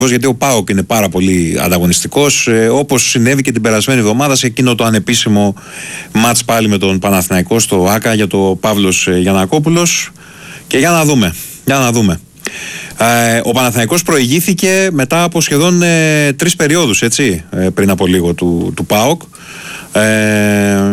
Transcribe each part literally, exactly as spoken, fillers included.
Γιατί ο ΠΑΟΚ είναι πάρα πολύ ανταγωνιστικός, ε, όπως συνέβη και την περασμένη εβδομάδα σε εκείνο το ανεπίσημο μάτς πάλι με τον Παναθηναϊκό στο ΆΚΑ για το Παύλος Γιαννακόπουλος. Και για να δούμε, για να δούμε. Ε, ο Παναθηναϊκός προηγήθηκε μετά από σχεδόν ε, τρεις περιόδους, έτσι, ε, πριν από λίγο του, του ΠΑΟΚ. Ε,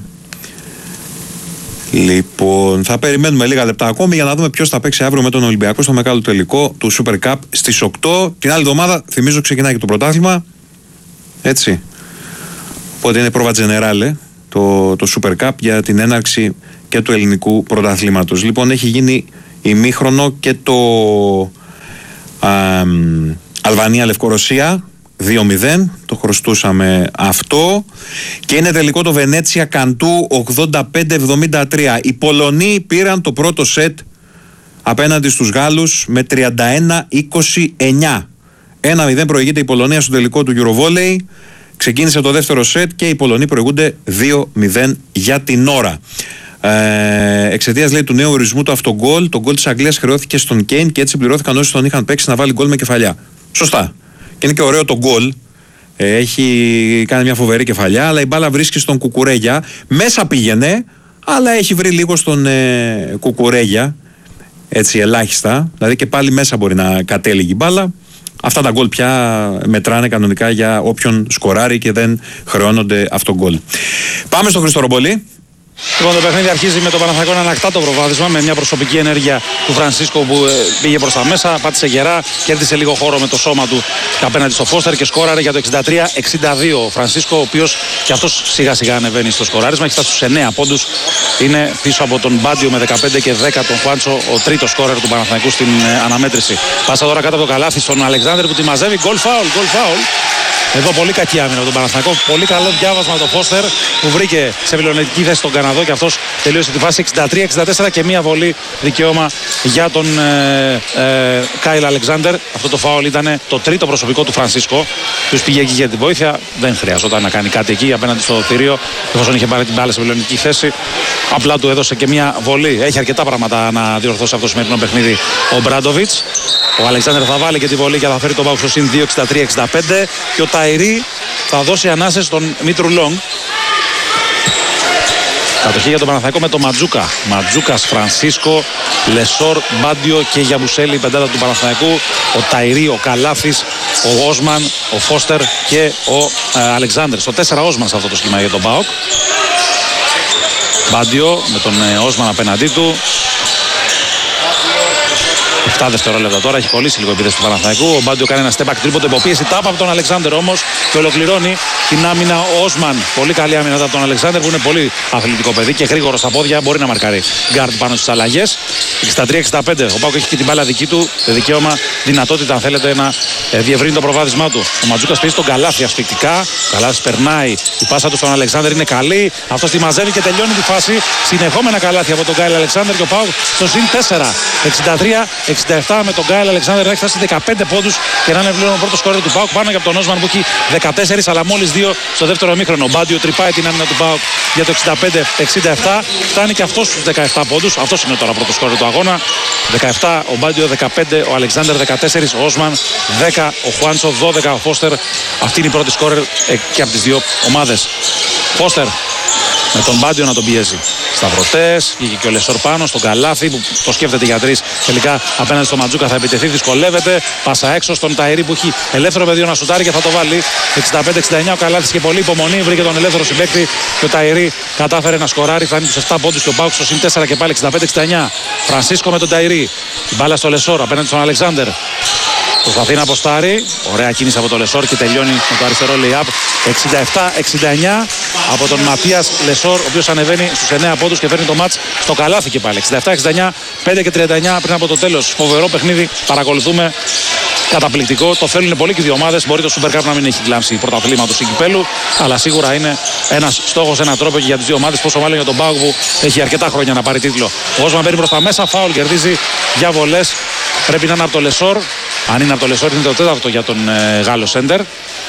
Λοιπόν, θα περιμένουμε λίγα λεπτά ακόμη για να δούμε ποιος θα παίξει αύριο με τον Ολυμπιακό στο μεγάλο τελικό του Super Cup στις οκτώ. Την άλλη εβδομάδα, θυμίζω, ξεκινάει και το πρωτάθλημα. Έτσι. Οπότε είναι πρόβα τζενεράλε το, το Super Cup για την έναρξη και του ελληνικού πρωταθλήματος. Λοιπόν, έχει γίνει ημίχρονο και το Αλβανία-Λευκορωσία δύο μηδέν, το χρωστούσαμε αυτό, και είναι τελικό το Βενέτσια Καντού ογδόντα πέντε εβδομήντα τρία. Οι Πολωνοί πήραν το πρώτο σετ απέναντι στους Γάλλους με τριάντα ένα είκοσι εννιά. ένα μηδέν προηγείται η Πολωνία στο τελικό του Eurovolley. Ξεκίνησε το δεύτερο σετ και οι Πολωνοί προηγούνται δύο μηδέν για την ώρα. Ε, εξαιτίας, λέει, του νέου ορισμού του αυτογκόλ, το γκολ της Αγγλίας χρεώθηκε στον Κέιν και έτσι πληρώθηκαν όσοι τον είχαν παίξει να βάλει γκολ με κεφαλιά. Σωστά. Και είναι και ωραίο το γκολ. Ε, έχει κάνει μια φοβερή κεφαλιά, αλλά η μπάλα βρίσκει στον Κουκουρέγια. Μέσα πήγαινε, αλλά έχει βρει λίγο στον ε, Κουκουρέγια. Έτσι, ελάχιστα. Δηλαδή και πάλι μέσα μπορεί να κατέληγει η μπάλα. Αυτά τα γκολ πια μετράνε κανονικά για όποιον σκοράρει και δεν χρεώνονται αυτό γκολ. Πάμε στον Χρήστο Ρομπολή. Λοιπόν, το παιχνίδι αρχίζει με τον Παναθηναϊκό να ανακτά το προβάδισμα με μια προσωπική ενέργεια του Φρανσίσκο που ε, πήγε προς τα μέσα, πάτησε γερά, κέρδισε λίγο χώρο με το σώμα του απέναντι στο Φώστερ και σκόραρε για το εξήντα τρία εξήντα δύο. Ο Φρανσίσκο, ο οποίος και αυτός σιγά σιγά ανεβαίνει στο σκοράρισμα, έχει φτάσει στους εννέα πόντους, είναι πίσω από τον Μπάντιο με δεκαπέντε και δέκα, τον Χουάντσο, ο τρίτος σκόρερ του Παναθηναϊκού στην ε, αναμέτρηση. Πάσα τώρα κάτω από το καλάθι στον Αλεξάνδρ που τη μαζεύει, γκολ φάουλ, γκολ φάουλ. Εδώ πολύ κακή άμυνα από τον Παναθηναϊκό. Πολύ καλό διάβασμα το Φώστερ που βρήκε σε βιλονετική θέση τον Καναδό και αυτός τελείωσε τη φάση εξήντα τρία εξήντα τέσσερα και μία βολή δικαίωμα για τον ε, ε, Κάιλ Αλεξάνδερ. Αυτό το φάουλ ήταν το τρίτο προσωπικό του Φρανσίσκο. Ποιος πήγε εκεί για την βοήθεια. Δεν χρειαζόταν να κάνει κάτι εκεί απέναντι στο θηρίο, εφόσον είχε πάρει την μπάλα σε βιλονετική θέση. Απλά του έδωσε και μία βολή. Έχει αρκετά πράγματα να διορθώσει αυτό το σημερινό παιχνίδι ο Μπράντοβιτς. Ο Αλεξάνδερ θα βάλει και τη βολή και θα φέρει τον ΠΑΟΚ στο συν δύο εξήντα τρία εξήντα πέντε και ο Ταϊρή θα δώσει ανάσες στον Μήτρου Λόγκ. Κατοχή για τον Παναθηναϊκό με τον Ματζούκα. Ματζούκας, Φρανσίσκο, Λεσόρ, Μπάντιο και Γιαμπουσέλη, η πεντάδα του Παναθηναϊκού. Ο Ταϊρή, ο Καλάθης, ο Όσμαν, ο Φώστερ και ο ε, Αλεξάνδερ. Στο τέσσερα Όσμαν σε αυτό το σχήμα για τον ΠΑΟΚ. Μπάντιο με τον ε, Όσμαν απέναντί του. επτά δευτερόλεπτα τώρα, έχει κολλήσει λίγο η επίθεση του Παναθηναϊκού. Ο Μπάντιο κάνει ένα step back τρίποντο, υποπίεση τάπα από τον Αλεξάνδερ όμως και ολοκληρώνει την άμυνα ο Όσμαν. Πολύ καλή άμυνα από τον Αλεξάνδερ που είναι πολύ αθλητικό παιδί και γρήγορο στα πόδια, μπορεί να μαρκάρει γκάρντ πάνω στις αλλαγές. εξήντα τρία εξήντα πέντε. Ο ΠΑΟΚ έχει και την μπάλα δική του, δικαίωμα, δυνατότητα αν θέλετε να διευρύνει το προβάδισμά του. Ο Ματζούκας παίζει τον Καλάθι ασφικτικά. Ο Καλάθις περνάει, η πάσα του στον Αλεξάνδερ είναι καλή. Αυτός τη μαζεύει και τελειώνει τη φάση. Συνεχόμενα καλάθι από τον Κάιλ Αλεξάνδερ και ο ΠΑΟΚ στο συν τέσσερα εξήντα τρία εξήντα επτά με τον Κάιλ Αλεξάνδερ να έχει φτάσει δεκαπέντε πόντους και να είναι πλέον ο πρώτος σκόρερ του ΠΑΟΚ πάνω και από τον Όσμαν που έχει δεκατέσσερα αλλά μόλις δύο στο δεύτερο ημίχρονο. Ο Μπάντιο τρυπάει την άμυνα του ΠΑΟΚ για το εξήντα πέντε εξήντα επτά. Φτάνει και αυτός στους δεκαεπτά πόντους. Αυτός είναι τώρα πρώτος σκόρερ του αγώνα. δεκαεπτά ο Μπάντιο, δεκαπέντε ο Αλεξάνδερ, δεκατέσσερα ο Όσμαν, δέκα ο Χουάντσο, δώδεκα ο Φώστερ. Αυτή είναι η πρώτη σκόρερ και από τις δύο ομάδες. Φώστερ με τον Μπάντιο να τον πιέζει. Σταυρωτές, βγήκε και ο Λεσόρ πάνω στον Καλάθι που το σκέφτεται για τρεις. Τελικά απέναντι στο Ματζούκα θα επιτεθεί, δυσκολεύεται. Πάσα έξω στον Ταϊρή που έχει ελεύθερο πεδίο να σουτάρει και θα το βάλει. εξήντα πέντε εξήντα εννιά ο Καλάθις και πολύ υπομονή. Βρήκε τον ελεύθερο συμπαίκτη και ο Ταϊρή κατάφερε να σκοράρει. Φτάνει τους επτά πόντους και ο ΠΑΟΚ στο συν τέσσερα και πάλι εξήντα πέντε εξήντα εννιά. Φρανσίσκο με τον Ταϊρή. Η μπάλα στο Λεσόρ απέναντι στον Αλεξάνδερ. Προσπαθεί να αποστάρει. Ωραία κίνηση από τον Λεσόρ και τελειώνει με το αριστερό lay-up. εξήντα επτά εξήντα εννιά από τον Ματίας Λεσόρ, ο οποίος ανεβαίνει στους εννέα πόντους και φέρνει το μάτς στο καλάθι και πάλι. εξήντα επτά εξήντα εννιά, πέντε και τριάντα εννιά πριν από το τέλος. Φοβερό παιχνίδι. Παρακολουθούμε. Καταπληκτικό. Το θέλουν πολύ και οι δύο ομάδες. Μπορεί το Super Cup να μην έχει κλάμψει πρωταθλήματος ή κυπέλου, αλλά σίγουρα είναι ένας στόχος, ένα τρόπο και για τις δύο ομάδες. Πόσο μάλλον για τον ΠΑΟΚ που έχει αρκετά χρόνια να πάρει τίτλο. Ο Όσμαν μπαίνει προς τα μέσα. Φάουλ κερδίζει για βολές. Πρέπει να είναι από το Λεσόρ. Αν είναι από το Λεσόρ, είναι το τέταρτο για τον ε, Γάλλο Σέντερ.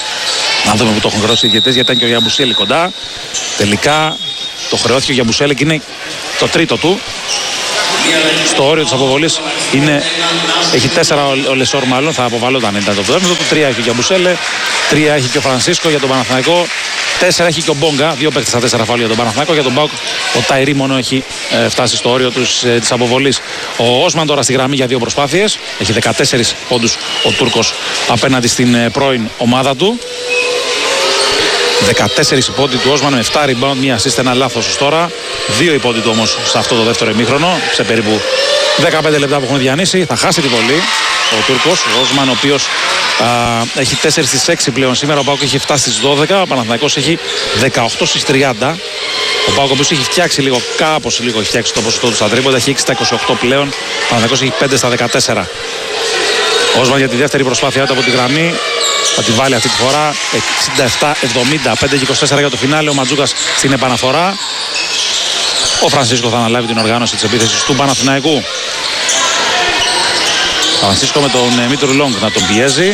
Να δούμε που το έχουν χρεώσει οι διαιτητές, γιατί ήταν και ο Γιαμπουσέλη κοντά. Τελικά το χρεώθηκε ο Γιαμπουσέλη και είναι το τρίτο του. στο όριο της αποβολής είναι, έχει τέσσερα ο, ο Λεσόρ μάλλον, θα αποβαλόταν ήταν το έβδομο, τρία έχει και ο Μπουσέλε, τρία έχει και ο Φρανσίσκο για τον Παναθηναϊκό, τέσσερα έχει και ο Μπόγκα, δύο παίκτες στα τέσσερα φάουλ για τον Παναθηναϊκό. Για τον ΠΑΟΚ ο Ταϊρή μόνο έχει ε, φτάσει στο όριο τους, ε, της αποβολής. Ο Όσμαν τώρα στη γραμμή για δύο προσπάθειες, έχει δεκατέσσερις πόντους ο Τούρκος απέναντι στην ε, πρώην ομάδα του. δεκατέσσερις οι πόντοι του Όσμαν με επτά rebound, μία assist, ένα λάθος ως τώρα. δύο οι πόντοι του όμως σε αυτό το δεύτερο ημίχρονο, σε περίπου δεκαπέντε λεπτά που έχουμε διανύσει. Θα χάσει τη βολή ο Τούρκος, ο Όσμαν, ο οποίος α, έχει τέσσερα στις έξι πλέον σήμερα. Ο ΠΑΟΚ έχει επτά στις δώδεκα, ο Παναθηναϊκός έχει δεκαοκτώ στις τριάντα. Ο ΠΑΟΚ, ο οποίος έχει φτιάξει λίγο, κάπως λίγο έχει φτιάξει το ποσοστό του στα τρίποντα, έχει έξι στα είκοσι οκτώ πλέον. Ο Παναθηναϊκός έχει πέντε στα δεκατέσσερα. Ο Όσμαν για τη δεύτερη προσπάθειά του από τη γραμμή θα τη βάλει αυτή τη φορά, εξήντα επτά εβδομήντα, πέντε και είκοσι τέσσερα για το φινάλε. Ο Ματζούκας στην επαναφορά. Ο Φρανσίσκο θα αναλάβει την οργάνωση της επίθεσης του Παναθηναϊκού. Φρανσίσκο με τον Μήτρου Λόγκ να τον πιέζει.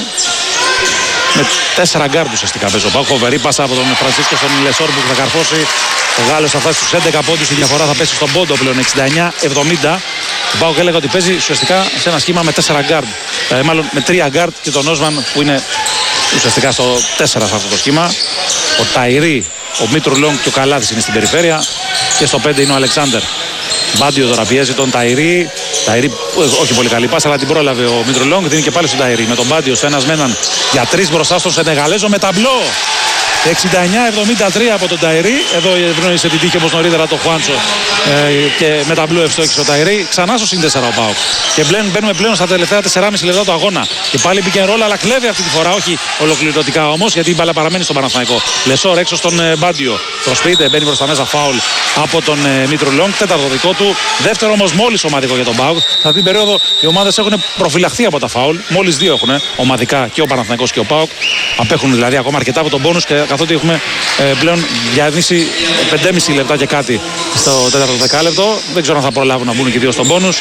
Με τέσσερα γκάρντ ουσιαστικά παίζει ο ΠΑΟΚ. Φοβερή πάσα από τον Φρανσίσκο στον Λεσόρ που θα καρφώσει. Ο Γάλλος θα φτάσει στους έντεκα πόντους. Η διαφορά θα πέσει στον πόντο πλέον, εξήντα εννιά εβδομήντα. Ο ΠΑΟΚ έλεγα ότι παίζει ουσιαστικά σε ένα σχήμα με τέσσερα γκάρντ. Ε, μάλλον με τρία γκάρντ και τον Όσμαν που είναι ουσιαστικά στο τέσσερα σε αυτό το σχήμα. Ο Ταϊρή, ο Μήτρου Λόγκ και ο Καλάθης είναι στην περιφέρεια. Και στο πέντε είναι ο Αλεξάνδερ. Μπάντιο τώρα πιέζει τον Ταϊρή. Ταϊρή, όχι πολύ καλή πάσα, αλλά την πρόλαβε ο Μήτρου Λόγκ. Δίνει και πάλι στον Ταϊρή. Με τον Μπάντιο στο ένας με έναν για τρεις μπροστά στον Σενεγαλέζο με ταμπλό. εξήντα εννιά εβδομήντα τρία από τον Ταϊρή. Εδώ ευνόησε την τύχη όπως νωρίτερα το Χουάντσο ε, και με ταμπλό ευστόχησε ο Ταϊρή. Ξανά στο συν τέσσερα ο ΠΑΟΚ. Και πλέον, μπαίνουμε πλέον στα τελευταία τεσσεράμισι λεπτά του αγώνα. Και πάλι μπήκε ρόλο, αλλά κλέβει αυτή τη φορά. Όχι ολοκληρωτικά όμως, γιατί η μπάλα παραμένει στον Παναθηναϊκό. Λεσόρ έξω στον ε, Μπάντιο. Προσποιείται, μπαίνει προς τα μέσα φάουλ από τον ε, Μήτρου Λόγκ. Τέταρτο δικό του. Δεύτερο όμως μόλις ομαδικό για τον ΠΑΟΚ. Σε αυτή την περίοδο οι ομάδες έχουν προφυλαχθεί από τα φάουλ. Μόλις δύο έχουν ομαδικά και ο Παναθηναϊκός και ο ΠΑΟΚ. Απέχουν δηλαδή ακόμα αρκετά από τον πόνους και καθότι έχουμε ε, πλέον διανύσει πέντε και μισό λεπτά και κάτι στο τέταρτο δεκάλεπτο. Δεν ξέρω αν θα προλάβουν να μπουν και δύο στον πόνους.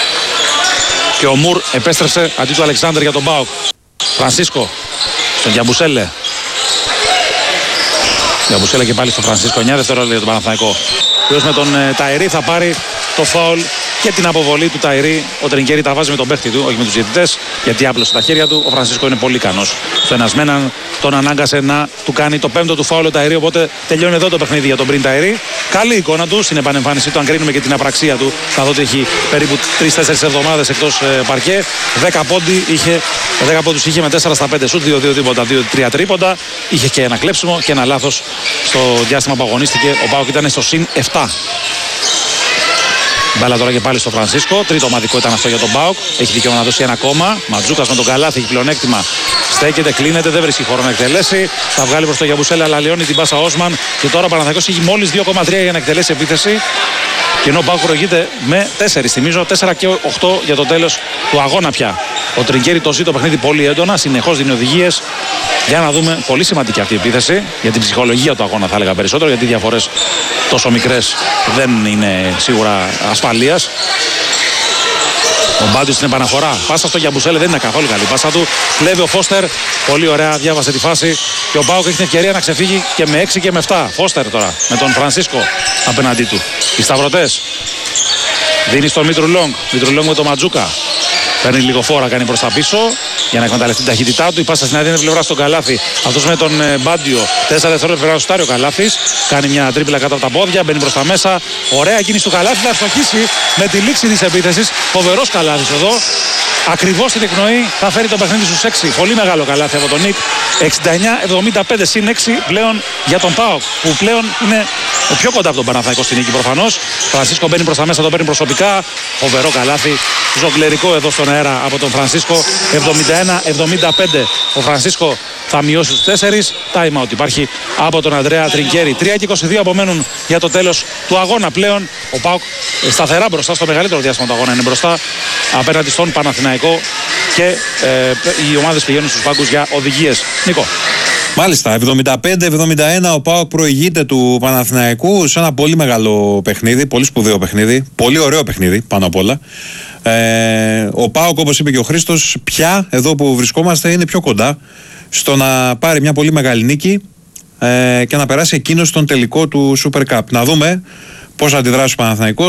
Και ο Μουρ επέστρεψε αντί του Αλεξάνδρ για τον ΠΑΟΚ. Φρανσίσκο στον Γιαμπουσέλε. Γιαμπουσέλε και πάλι στον Φρανσίσκο. εννιά δευτερόλεπτα για τον Παναθηναϊκό. Ο με τον ε, Ταϊρή θα πάρει το φάουλ και την αποβολή του Ταϊρή. Ο Τρινκέρι τα βάζει με τον παίχτη του, όχι με τους διαιτητές, γιατί άπλωσε τα χέρια του. Ο Φρανσίσκο είναι πολύ ικανός. Στο ένας με έναν τον ανάγκασε να του κάνει το πέμπτο του φάουλ ο Ταϊρή. Οπότε τελειώνει εδώ το παιχνίδι για τον Πριν Ταϊρή. Καλή εικόνα του στην επανεμφάνισή του, αν κρίνουμε και την απραξία του, καθότι έχει περίπου τρεις τέσσερις εβδομάδες εκτός ε, παρκέ. δέκα πόντους είχε με τέσσερα στα πέντε σουτ, δύο δύο τίποτα, δύο τρία τρίποντα. Είχε και ένα κλέψιμο και ένα λάθος στο διάστημα που αγωνίστηκε. Ο ΠΑΟΚ ήταν στο συν επτά. Μπάλα τώρα και πάλι στο Φρανσίσκο. Τρίτο ομαδικό ήταν αυτό για τον ΠΑΟΚ. Έχει δικαίωμα να δώσει ένα ακόμα. Ματζούκας με τον Καλάθι έχει πλεονέκτημα. Στέκεται, κλείνεται, δεν βρίσκει χώρο να εκτελέσει. Θα βγάλει προς το Γιαμπουσέλα, αλλά λιώνει την πάσα Όσμαν. Και τώρα ο Παναθηναϊκός έχει μόλις δύο κόμμα τρία για να εκτελέσει επίθεση. Και ενώ ο ΠΑΟΚ προηγείται με τέσσερα, θυμίζω, τέσσερα και οκτώ για το τέλος του αγώνα πια. Ο Τρινκέρι το ζει το παιχνίδι πολύ έντονα, συνεχώς δίνει οδηγίες. Για να δούμε, πολύ σημαντική αυτή η επίθεση για την ψυχολογία του αγώνα, θα έλεγα περισσότερο, γιατί οι διαφορές τόσο μικρές δεν είναι σίγουρα ασφαλείας. Ο Μπάντιος στην επαναφορά. Πάσα στο Γιαμπουσέλε, δεν είναι καθόλου καλή πάσα του. Κλέβει ο Φώστερ. Πολύ ωραία, διάβασε τη φάση. Και ο ΠΑΟΚ έχει την ευκαιρία να ξεφύγει και με έξι και με επτά. Φώστερ τώρα με τον Φρανσίσκο απέναντί του. Οι σταυρωτές. Δίνει στον Μήτρου Λόγκ. Μήτρου Λόγκ με τον Ματζούκα. Παίρνει λίγο φόρα, κάνει προς τα πίσω για να εκμεταλλευτεί την ταχύτητά του. Η πάσα στην αδύναμη πλευρά στον Καλάθι. Αυτός με τον ε, Μπάντιο. τέσσερα δευτερόλεπτα πρέπει να σουτάρει ο Καλάθης. Κάνει μια τρίπλα κάτω από τα πόδια. Μπαίνει προς τα μέσα. Ωραία κίνηση του Καλάθι. Θα ευστοχίσει με τη λήξη της επίθεσης. Φοβερός Καλάθης εδώ. Ακριβώς στην εκπνοή θα φέρει το παιχνίδι στους έξι. Πολύ μεγάλο Καλάθι από τον Νικ. εξήντα εννιά εβδομήντα πέντε συν έξι πλέον για τον ΠΑΟΚ, που πλέον είναι πιο κοντά από τον Παναθηναϊκό στην νίκη προφανώς. Φρανσίσκο μπαίνει προς τα μέσα, τον παίρνει προσωπικά. Φοβερό Καλάθι. Ζογκλερικό εδώ στον αέρα από τον Φρανσίσκο. εβδομήντα ένα εβδομήντα πέντε. Ο Φρανσίσκο θα μειώσει τους τέσσερις. Time out υπάρχει από τον Ανδρέα Τρινκέρι. τρία και είκοσι δύο απομένουν για το τέλος του αγώνα πλέον. Ο ΠΑΟΚ σταθερά μπροστά, στο μεγαλύτερο διάστημα του αγώνα είναι μπροστά απέναντι στον Παναθηναϊκό και ε, οι ομάδες πηγαίνουν στους πάγκους για οδηγίες. Νίκο. Μάλιστα, εβδομήντα πέντε εβδομήντα ένα ο ΠΑΟΚ προηγείται του Παναθηναϊκού σε ένα πολύ μεγάλο παιχνίδι, πολύ σπουδαίο παιχνίδι, πολύ ωραίο παιχνίδι πάνω απ' όλα. Ε, ο ΠΑΟΚ, όπως είπε και ο Χρήστος, πια εδώ που βρισκόμαστε είναι πιο κοντά στο να πάρει μια πολύ μεγάλη νίκη ε, και να περάσει εκείνο στον τελικό του Super Cup. Να δούμε πώς θα αντιδράσει ο Παναθηναϊκός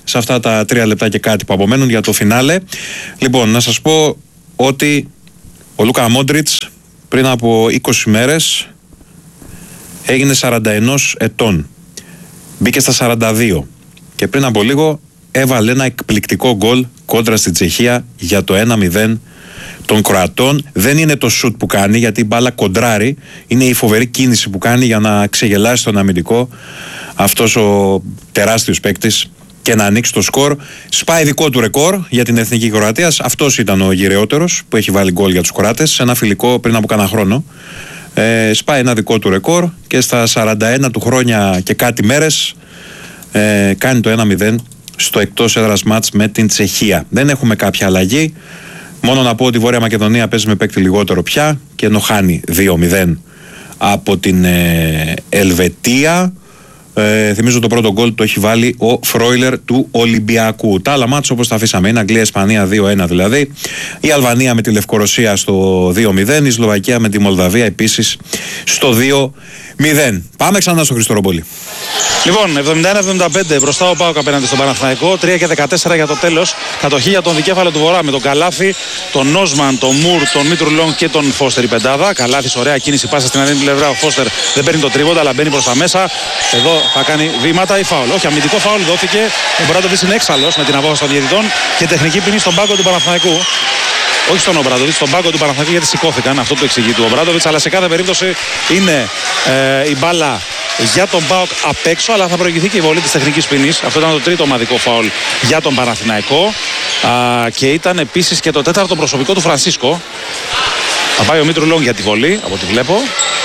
σε αυτά τα τρία λεπτά και κάτι που απομένουν για το φινάλε. Λοιπόν, να σας πω ότι ο Λούκα Μόντριτς πριν από είκοσι μέρες έγινε σαράντα ένα ετών. Μπήκε στα σαράντα δύο και πριν από λίγο έβαλε ένα εκπληκτικό γκολ κόντρα στη Τσεχία για το ένα μηδέν των Κροατών. Δεν είναι το σουτ που κάνει, γιατί η μπάλα κοντράρει, είναι η φοβερή κίνηση που κάνει για να ξεγελάσει τον αμυντικό αυτός ο τεράστιος παίκτης και να ανοίξει το σκορ. Σπάει δικό του ρεκόρ για την Εθνική Κροατίας. Αυτός ήταν ο γυρεότερος που έχει βάλει γκολ για τους Κροάτες σε ένα φιλικό πριν από κάνα χρόνο. Ε, σπάει ένα δικό του ρεκόρ και στα σαράντα ένα του χρόνια και κάτι μέρες ε, κάνει το ένα μηδέν στο εκτός έδρας μάτς με την Τσεχία. Δεν έχουμε κάποια αλλαγή. Μόνο να πω ότι η Βόρεια Μακεδονία παίζει με παίκτη λιγότερο πια και ενώ χάνει δύο μηδέν από την ε, Ελβετία. Ε, θυμίζω το πρώτο γκολ το έχει βάλει ο Φρόιλερ του Ολυμπιακού. Τα άλλα μάτς όπως τα αφήσαμε είναι Αγγλία-Ισπανία δύο ένα δηλαδή. Η Αλβανία με τη Λευκορωσία στο δύο μηδέν. Η Σλοβακία με τη Μολδαβία επίσης στο δύο μηδέν. Πάμε ξανά στο Χριστορομπόλη. Λοιπόν, εβδομήντα ένα εβδομήντα πέντε μπροστά ο ΠΑΟΚ απέναντι στον Παναθηναϊκό. τρία και δεκατέσσερα για το τέλος. Κατοχή για τον δικέφαλο του Βορρά με τον Καλάθι, τον Νόσμαν, τον Μουρ, τον Μήτρου και τον Φώστερ η πεντάδα. Καλάθις, ωραία κίνηση, πάσα στην αδύναμη πλευρά. Ο Φώστερ δεν παίρνει το τρίποντα, αλλά μπαίνει προς τα μέσα. Εδώ θα κάνει βήματα ή φάουλ. Όχι, αμυντικό φάουλ δόθηκε. Ο Μπράντοβιτς είναι έξαλλος με την απόφαση των διαιτητών και τεχνική ποινή στον πάγκο του Παναθηναϊκού. Όχι στον Ομπράντοβιτς, στον πάγκο του Παναθηναϊκού, γιατί σηκώθηκαν. Αυτό το εξηγεί του Ομπράντοβιτς. Αλλά σε κάθε περίπτωση είναι ε, η μπάλα για τον ΠΑΟΚ απ' έξω, αλλά θα προηγηθεί και η βολή της τεχνικής ποινής. Αυτό ήταν το τρίτο ομαδικό φάουλ για τον Παναθηναϊκό. Α, και ήταν επίσης και το τέταρτο προσωπικό του Φρανσίσκο. Θα πάει ο Μήτρου Λόγκ για τη βολή, από ό,τι βλέπω.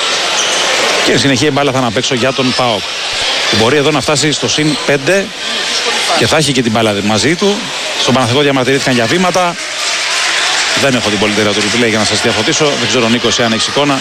Και συνεχεία η μπάλα θα είναι απ' έξω για τον ΠΑΟΚ. Που μπορεί εδώ να φτάσει στο συν πέντε και θα έχει και την μπάλα μαζί του. Στον Παναθηναϊκό διαμαρτυρήθηκαν για βήματα. Δεν έχω την πολυτέλεια του replay για να σας διαφωτίσω. Δεν ξέρω, Νίκος, αν έχεις εικόνα.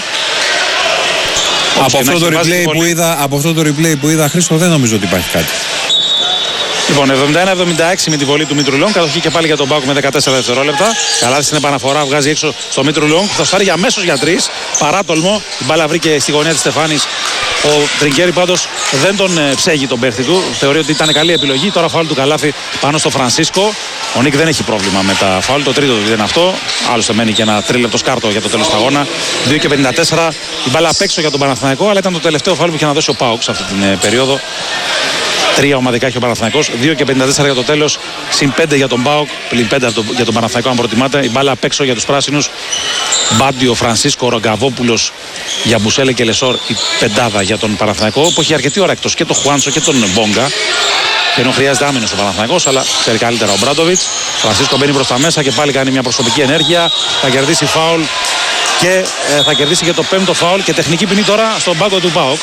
Από αυτό, το replay που είδα, από αυτό το replay που είδα, Χρήστο, δεν νομίζω ότι υπάρχει κάτι. Λοιπόν, εβδομήντα ένα εβδομήντα έξι με τη βολή του Μήτρου Λόγκ. Κατοχή και πάλι για τον ΠΑΟΚ με δεκατέσσερα δευτερόλεπτα. Καλάθι στην επαναφορά, βγάζει έξω στο Μήτρου Λόγκ. Θα στάρει αμέσως για τρεις. Παράτολμο. Η μπάλα βρήκε στη γωνία της Στεφάνης. Ο Τριγκέρι πάντως δεν τον ψέγει τον παίχτη του. Θεωρεί ότι ήταν καλή επιλογή. Τώρα φάουλ του Καλάθι πάνω στο Φρανσίσκο. Ο Νίκ δεν έχει πρόβλημα με τα φάουλ. Το τρίτο του είναι αυτό. Άλλωστε μένει και ένα τρίλεπτο σκάρτο για το τέλος του αγώνα. δύο και πενήντα τέσσερα. Η μπάλα απ' έξω για τον Παναθηναϊκό, αλλά ήταν το τελευταίο φάουλ που είχε να δώσει ο ΠΑΟΚ σε αυτή την ε, περίοδο. Τρία ομαδικά έχει ο Παναθηναϊκός. δύο και πενήντα τέσσερα για το τέλος. Συν πέντε για τον ΠΑΟΚ. Πλην πέντε για τον Παναθηναϊκό, αν προτιμάτε. Η μπάλα απ' έξω για τους πράσινους. Μπάντιο, Φρανσίσκο, Ρογκαβόπουλος για Μπουσέλε και Λεσόρ. Η πεντάδα για τον Παναθηναϊκό, που έχει αρκετή ώρα εκτός και τον Χουάντσο και τον Μπόγκα. Και ενώ χρειάζεται άμυνος ο Παναθηναϊκός, αλλά ξέρει καλύτερα ο Μπράντοβιτς. Φρανσίσκο μπαίνει προς τα μέσα και πάλι κάνει μια προσωπική ενέργεια. Θα κερδίσει φάουλ και ε, θα κερδίσει και το πέμπτο φάουλ και τεχνική ποινή τώρα στον πάγκο του ΠΑΟΚ.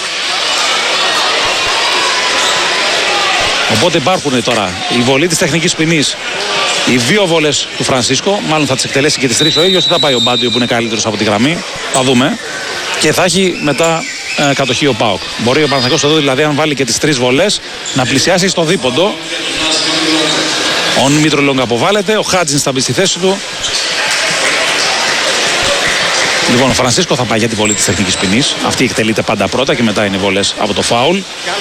Οπότε υπάρχουν τώρα η βολή της τεχνικής ποινής, οι δύο βολές του Φρανσίσκο, μάλλον θα τις εκτελέσει και τις τρεις ο ίδιος, θα πάει ο Μπάντιο που είναι καλύτερος από τη γραμμή, θα δούμε. Και θα έχει μετά ε, κατοχή ο ΠΑΟΚ. Μπορεί ο Παναθηναϊκός εδώ δηλαδή, αν βάλει και τις τρεις βολές, να πλησιάσει στο δίποντο. Ο Μήτρο Λόγκ αποβάλλεται, ο Χάτζινς θα μπει στη θέση του. Λοιπόν, ο Φρανσίσκο θα πάει για τη βολή της τεχνικής ποινής. Αυτή εκτελείται πάντα πρώτα και μετά είναι οι βολές από το φάουλ.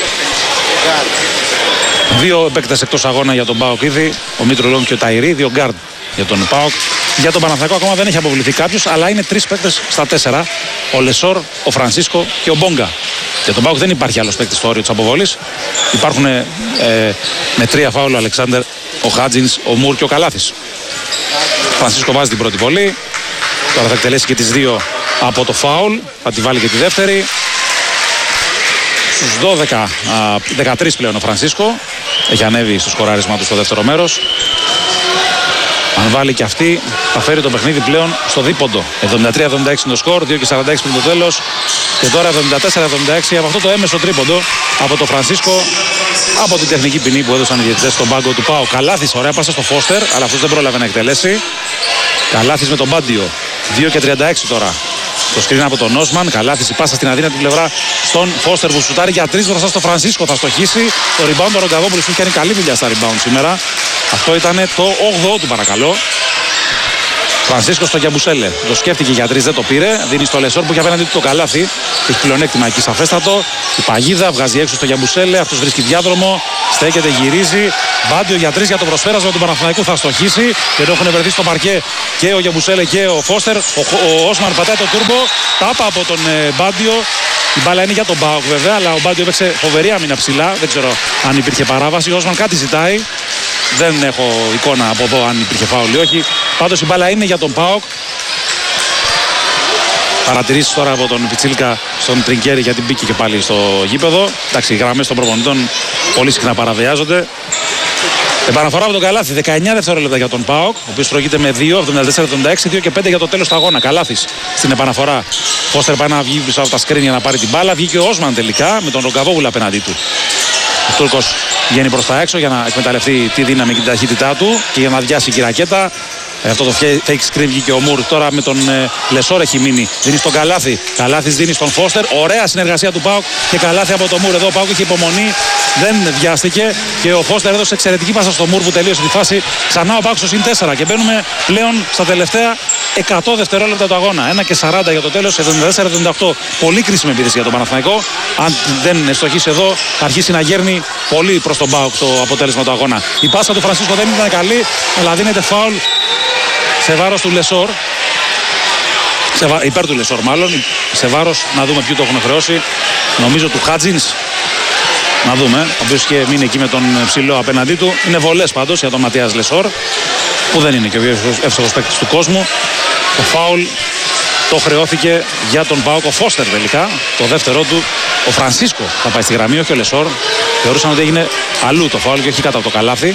Δύο παίκτες εκτός αγώνα για τον ΠΑΟΚ ήδη, ο Μήτρο Λόγκ και ο Ταϊρή, δύο γκάρντ για τον ΠΑΟΚ. Για τον Παναθηναϊκό ακόμα δεν έχει αποβληθεί κάποιος, αλλά είναι τρεις παίκτες στα τέσσερα. Ο Λεσόρ, ο Φρανσίσκο και ο Μπόγκα. Για τον ΠΑΟΚ δεν υπάρχει άλλος παίκτης στο όριο της αποβολής. Υπάρχουν ε, με τρία φάουλ ο Αλεξάνδερ, ο Χάτζινς, ο Μουρ και ο Καλάθης. Ο Φρανσίσκο βάζει την πρώτη βολή. Τώρα θα εκτελέσει και τις δύο από το φάουλ. Θα τη βάλει και τη δεύτερη. Στους δώδεκα, δεκατρείς πλέον ο Φρανσίσκο. Έχει ανέβει στο σκοράρισμα του στο δεύτερο μέρος. Αν βάλει και αυτή, θα φέρει το παιχνίδι πλέον στο δίποντο. εβδομήντα τρία εβδομήντα έξι είναι το σκορ, δύο και σαράντα έξι πριν το τέλος. Και τώρα εβδομήντα τέσσερα εβδομήντα έξι από αυτό το έμεσο τρίποντο από το Φρανσίσκο, από την τεχνική ποινή που έδωσαν οι διαιτητές στον πάγκο του ΠΑΟΚ. Καλάθης, ωραία πάσα στο Φώστερ, αλλά αυτός δεν πρόλαβε να εκτελέσει. Καλάθης με τον Μπάντιο. δύο και τριάντα έξι τώρα. Το σκριν από τον Νόσμαν. Καλάθης, η πάσα στην αδύνατη πλευρά στον Φώστερ που σουτάρει για τρεις μπροστά στο Φρανσίσκο. Θα στοχίσει. Το rebound ο Ρογκαβόπουλος που έχει κάνει καλή δουλειά στα rebound σήμερα. Αυτό ήταν το όγδοο του, παρακαλώ. Φρανσίσκο στο Γιαμπουσέλε. Το σκέφτηκε για τρεις, δεν το πήρε. Δίνει στο Λεσόρ που έχει απέναντι του το καλάθι. Έχει πλεονέκτημα εκεί σαφέστατο. Η παγίδα βγάζει έξω στο Γιαμπουσέλε. Αυτό βρίσκει διάδρομο. Στέκεται, γυρίζει. Μπάντιο για τρεις για το προσπέρασμα του Παναθηναϊκού. Θα στοχίσει. Και εδώ έχουν βρεθεί στο παρκέ και ο Γιαμπουσέλε και ο Φώστερ. Ο, ο Όσμαν πατάει το τούρμπο. Τάπα από τον ε, Μπάντιο. Η μπάλα είναι για τον Μπάουκ βέβαια, αλλά ο Μπάντιο έπαιξε φοβερή άμυνα ψηλά. Δεν ξέρω αν υπήρχε παράβαση. Ο Όσμαν κάτι ζητάει. Δεν έχω εικόνα από εδώ αν υπήρχε φάουλ ή όχι. Πάντως η μπάλα είναι για τον ΠΑΟΚ. Παρατηρήσεις τώρα από τον Πιτσίλκα στον Τρινκέρι, γιατί μπήκε και πάλι στο γήπεδο. Εντάξει, οι γραμμές των προπονητών πολύ συχνά παραβιάζονται. Επαναφορά από τον καλάθι, δεκαεννιά δευτερόλεπτα για τον ΠΑΟΚ, ο οποίος προηγείται με δύο, εβδομήντα τέσσερα εβδομήντα έξι, δύο και πέντε για το τέλος του αγώνα. Καλάθις στην επαναφορά. Φώστερ πάει να βγει πίσω από τα σκριν για να πάρει την μπάλα. Βγήκε ο Όσμαν τελικά με τον Ρογκαβόγλου απέναντί του. Ο Τούρκος βγαίνει προς τα έξω για να εκμεταλλευτεί τη δύναμη και την ταχύτητά του και για να αδειάσει και η ρακέτα. Αυτό το fake screen βγήκε ο Μουρ. Τώρα με τον ε, Λεσόρ έχει μείνει. Δίνει στον Καλάθι. Καλάθις δίνει στον Φώστερ. Ωραία συνεργασία του ΠΑΟΚ και Καλάθι από τον Μουρ. Εδώ ο ΠΑΟΚ είχε υπομονή. Δεν βιάστηκε. Και ο Φώστερ έδωσε εξαιρετική πάσα στον Μουρ που τελείωσε τη φάση. Ξανά ο ΠΑΟΚ στο συν τέσσερα. Και μπαίνουμε πλέον στα τελευταία εκατό δευτερόλεπτα του αγώνα. ένα και σαράντα για το τέλος. εβδομήντα τέσσερα εβδομήντα οκτώ. Πολύ κρίσιμη επίθεση για τον Παναθηναϊκό. Αν δεν ευστοχίσει εδώ, θα αρχίσει να γέρνει πολύ προς τον ΠΑΟΚ το αποτέλεσμα του αγώνα. Η πάσα του Φρανσίσκο δεν ήταν καλή, αλλά δίνεται φάουλ σε βάρος του Λεσόρ. Σε βα... Υπέρ του Λεσόρ μάλλον. Σε βάρος, να δούμε ποιοι το έχουν χρεώσει. Νομίζω του Χάτζινς. Να δούμε. Ο οποίος και μείνει εκεί με τον ψηλό απέναντί του. Είναι βολές πάντως για τον Ματίας Λεσόρ, που δεν είναι και ο εύστοχος παίκτης του κόσμου. Το φάουλ το χρεώθηκε για τον ΠΑΟΚ ο Φώστερ τελικά. Το δεύτερο του. Ο Φρανσίσκο θα πάει στη γραμμή, όχι ο Λεσόρ. Θεωρούσαν ότι έγινε αλλού το φάουλ και όχι κάτω από το καλάθι.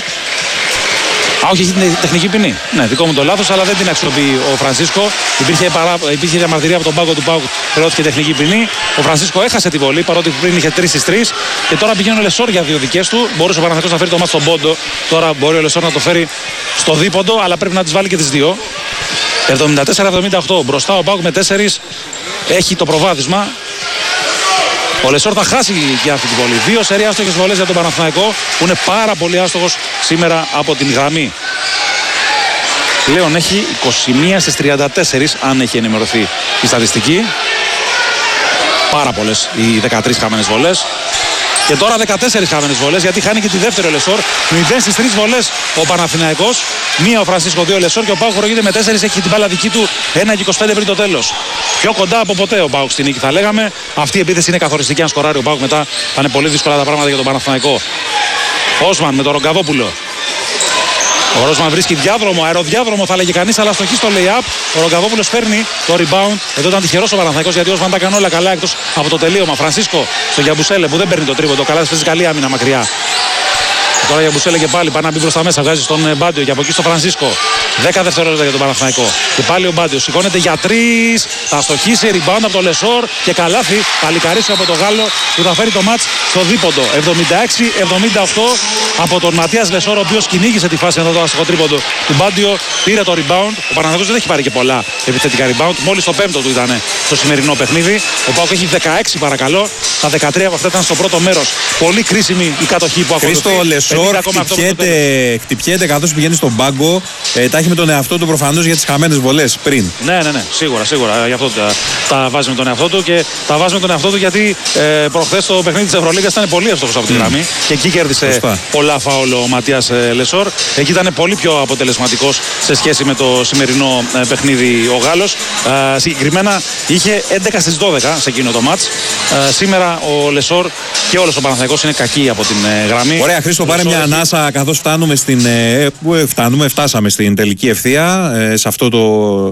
Α, όχι, έχει τεχνική ποινή. Ναι, δικό μου το λάθος, αλλά δεν την αξιοποιεί ο Φρανσίσκο. Υπήρχε, παρά... Υπήρχε διαμαρτυρία από τον πάγκο του ΠΑΟΚ, χρεώθηκε τεχνική ποινή. Ο Φρανσίσκο έχασε τη βολή, παρότι πριν είχε τρεις στις τρεις. Και τώρα πηγαίνει ο Λεσόρ για δύο δικές του. Μπορούσε ο Παναθηναϊκός να φέρει το μάτι στον πόντο. Τώρα μπορεί ο Λεσόρ να το φέρει στο δίποντο, αλλά πρέπει να τις βάλει και τις δύο. εβδομήντα τέσσερα εβδομήντα οκτώ. Μπροστά ο ΠΑΟΚ με τέσσερις έχει το προβάδισμα. Ο Λεσόρ θα χάσει και αυτή τη βολή. Δύο σερί άστοχες βολές για τον Παναθηναϊκό, που είναι πάρα πολύ άστοχος σήμερα από την γραμμή. Πλέον έχει είκοσι μία στις τριάντα τέσσερα, αν έχει ενημερωθεί η στατιστική. Πάρα πολλές οι δεκατρείς χαμένες βολές. Και τώρα δεκατέσσερις χαμένες βολές, γιατί χάνει και τη δεύτερη ο Λεσόρ. μηδέν στις τρεις βολές ο Παναθηναϊκός. Μία ο Φρανσίσκο, δύο ο Λεσόρ, και ο ΠΑΟΚ προηγείται με τέσσερις, έχει την μπάλα δική του. ένα και είκοσι πέντε πριν το τέλος. Πιο κοντά από ποτέ ο ΠΑΟΚ στη νίκη, θα λέγαμε. Αυτή η επίθεση είναι καθοριστική. Αν σκοράρει ο ΠΑΟΚ, μετά θα είναι πολύ δύσκολα τα πράγματα για τον Παναθηναϊκό. Όσμαν με τον Ρογκαβόπουλο. Ο Ρόσμαν βρίσκει διάδρομο, αεροδιάδρομο θα λέγει κανείς, αλλά στοχεί στο lay-up. Ο Ρογκαβόπουλος παίρνει το rebound. Εδώ ήταν τυχερός ο Παναθηναϊκός, γιατί ο Όσμαν τα έκανε όλα καλά εκτός από το τελείωμα. Φρανσίσκο στο Γιαμπουσέλε που δεν παίρνει το τρίποντο. Καλά, παίζει καλή άμυνα μακριά. Τώρα για Μπουσέλε και πάλι πάει να μπει προς τα μέσα. Βγάζει στον Μπάντιο και από εκεί στο Φρανσίσκο. δέκα δευτερόλεπτα για τον Παναθηναϊκό. Και πάλι ο Μπάντιο σηκώνεται για τρεις. Θα στοχίσει, rebound από το Λεσόρ και καλάθι. Παλικαρίσιο από τον Γάλλο που θα φέρει το μάτς στο δίποντο. εβδομήντα έξι εβδομήντα οκτώ από τον Ματίας Λεσόρ, ο οποίος κυνήγησε τη φάση εδώ το αστοχό τρίποντο του Μπάντιο. Πήρε το rebound. Ο Παναθηναϊκός δεν έχει πάρει και πολλά επιθετικά rebound. Μόλις το πέμπτο του ήταν στο σημερινό παιχνίδι. Ο ΠΑΟΚ έχει δεκαέξι παρακαλώ. Τα δεκατρία από αυτά ήταν στο πρώτο μέρος. Πολύ κρίσιμη η κατοχή που ακολουθεί. Χτυπιέται, χτυπιέται καθώς πηγαίνει στον πάγκο. Ε, τα έχει με τον εαυτό του προφανώς για τις χαμένες βολές πριν. Ναι, ναι, ναι, σίγουρα, σίγουρα. Γι' αυτό τα, τα βάζει με τον εαυτό του και τα βάζει με τον εαυτό του γιατί ε, προχθές το παιχνίδι της Ευρωλίγκας ήταν πολύ εύστοχος από τη mm. γραμμή και εκεί κέρδισε Σωστά. πολλά φάουλ ο Ματίας ε, Λεσόρ. Εκεί ήταν πολύ πιο αποτελεσματικός σε σχέση με το σημερινό ε, παιχνίδι ο Γάλλος. Ε, συγκεκριμένα είχε έντεκα στις δώδεκα σε εκείνο το μάτς. Ε, σήμερα ο Λεσόρ και όλος ο Παναθηναϊκός είναι κακοί από την ε, γραμμή. Ωραία, Χρήστο, πάρε μια ανάσα καθώς φτάνουμε στην, ε, φτάνουμε, φτάσαμε στην τελική ευθεία ε, σε αυτό το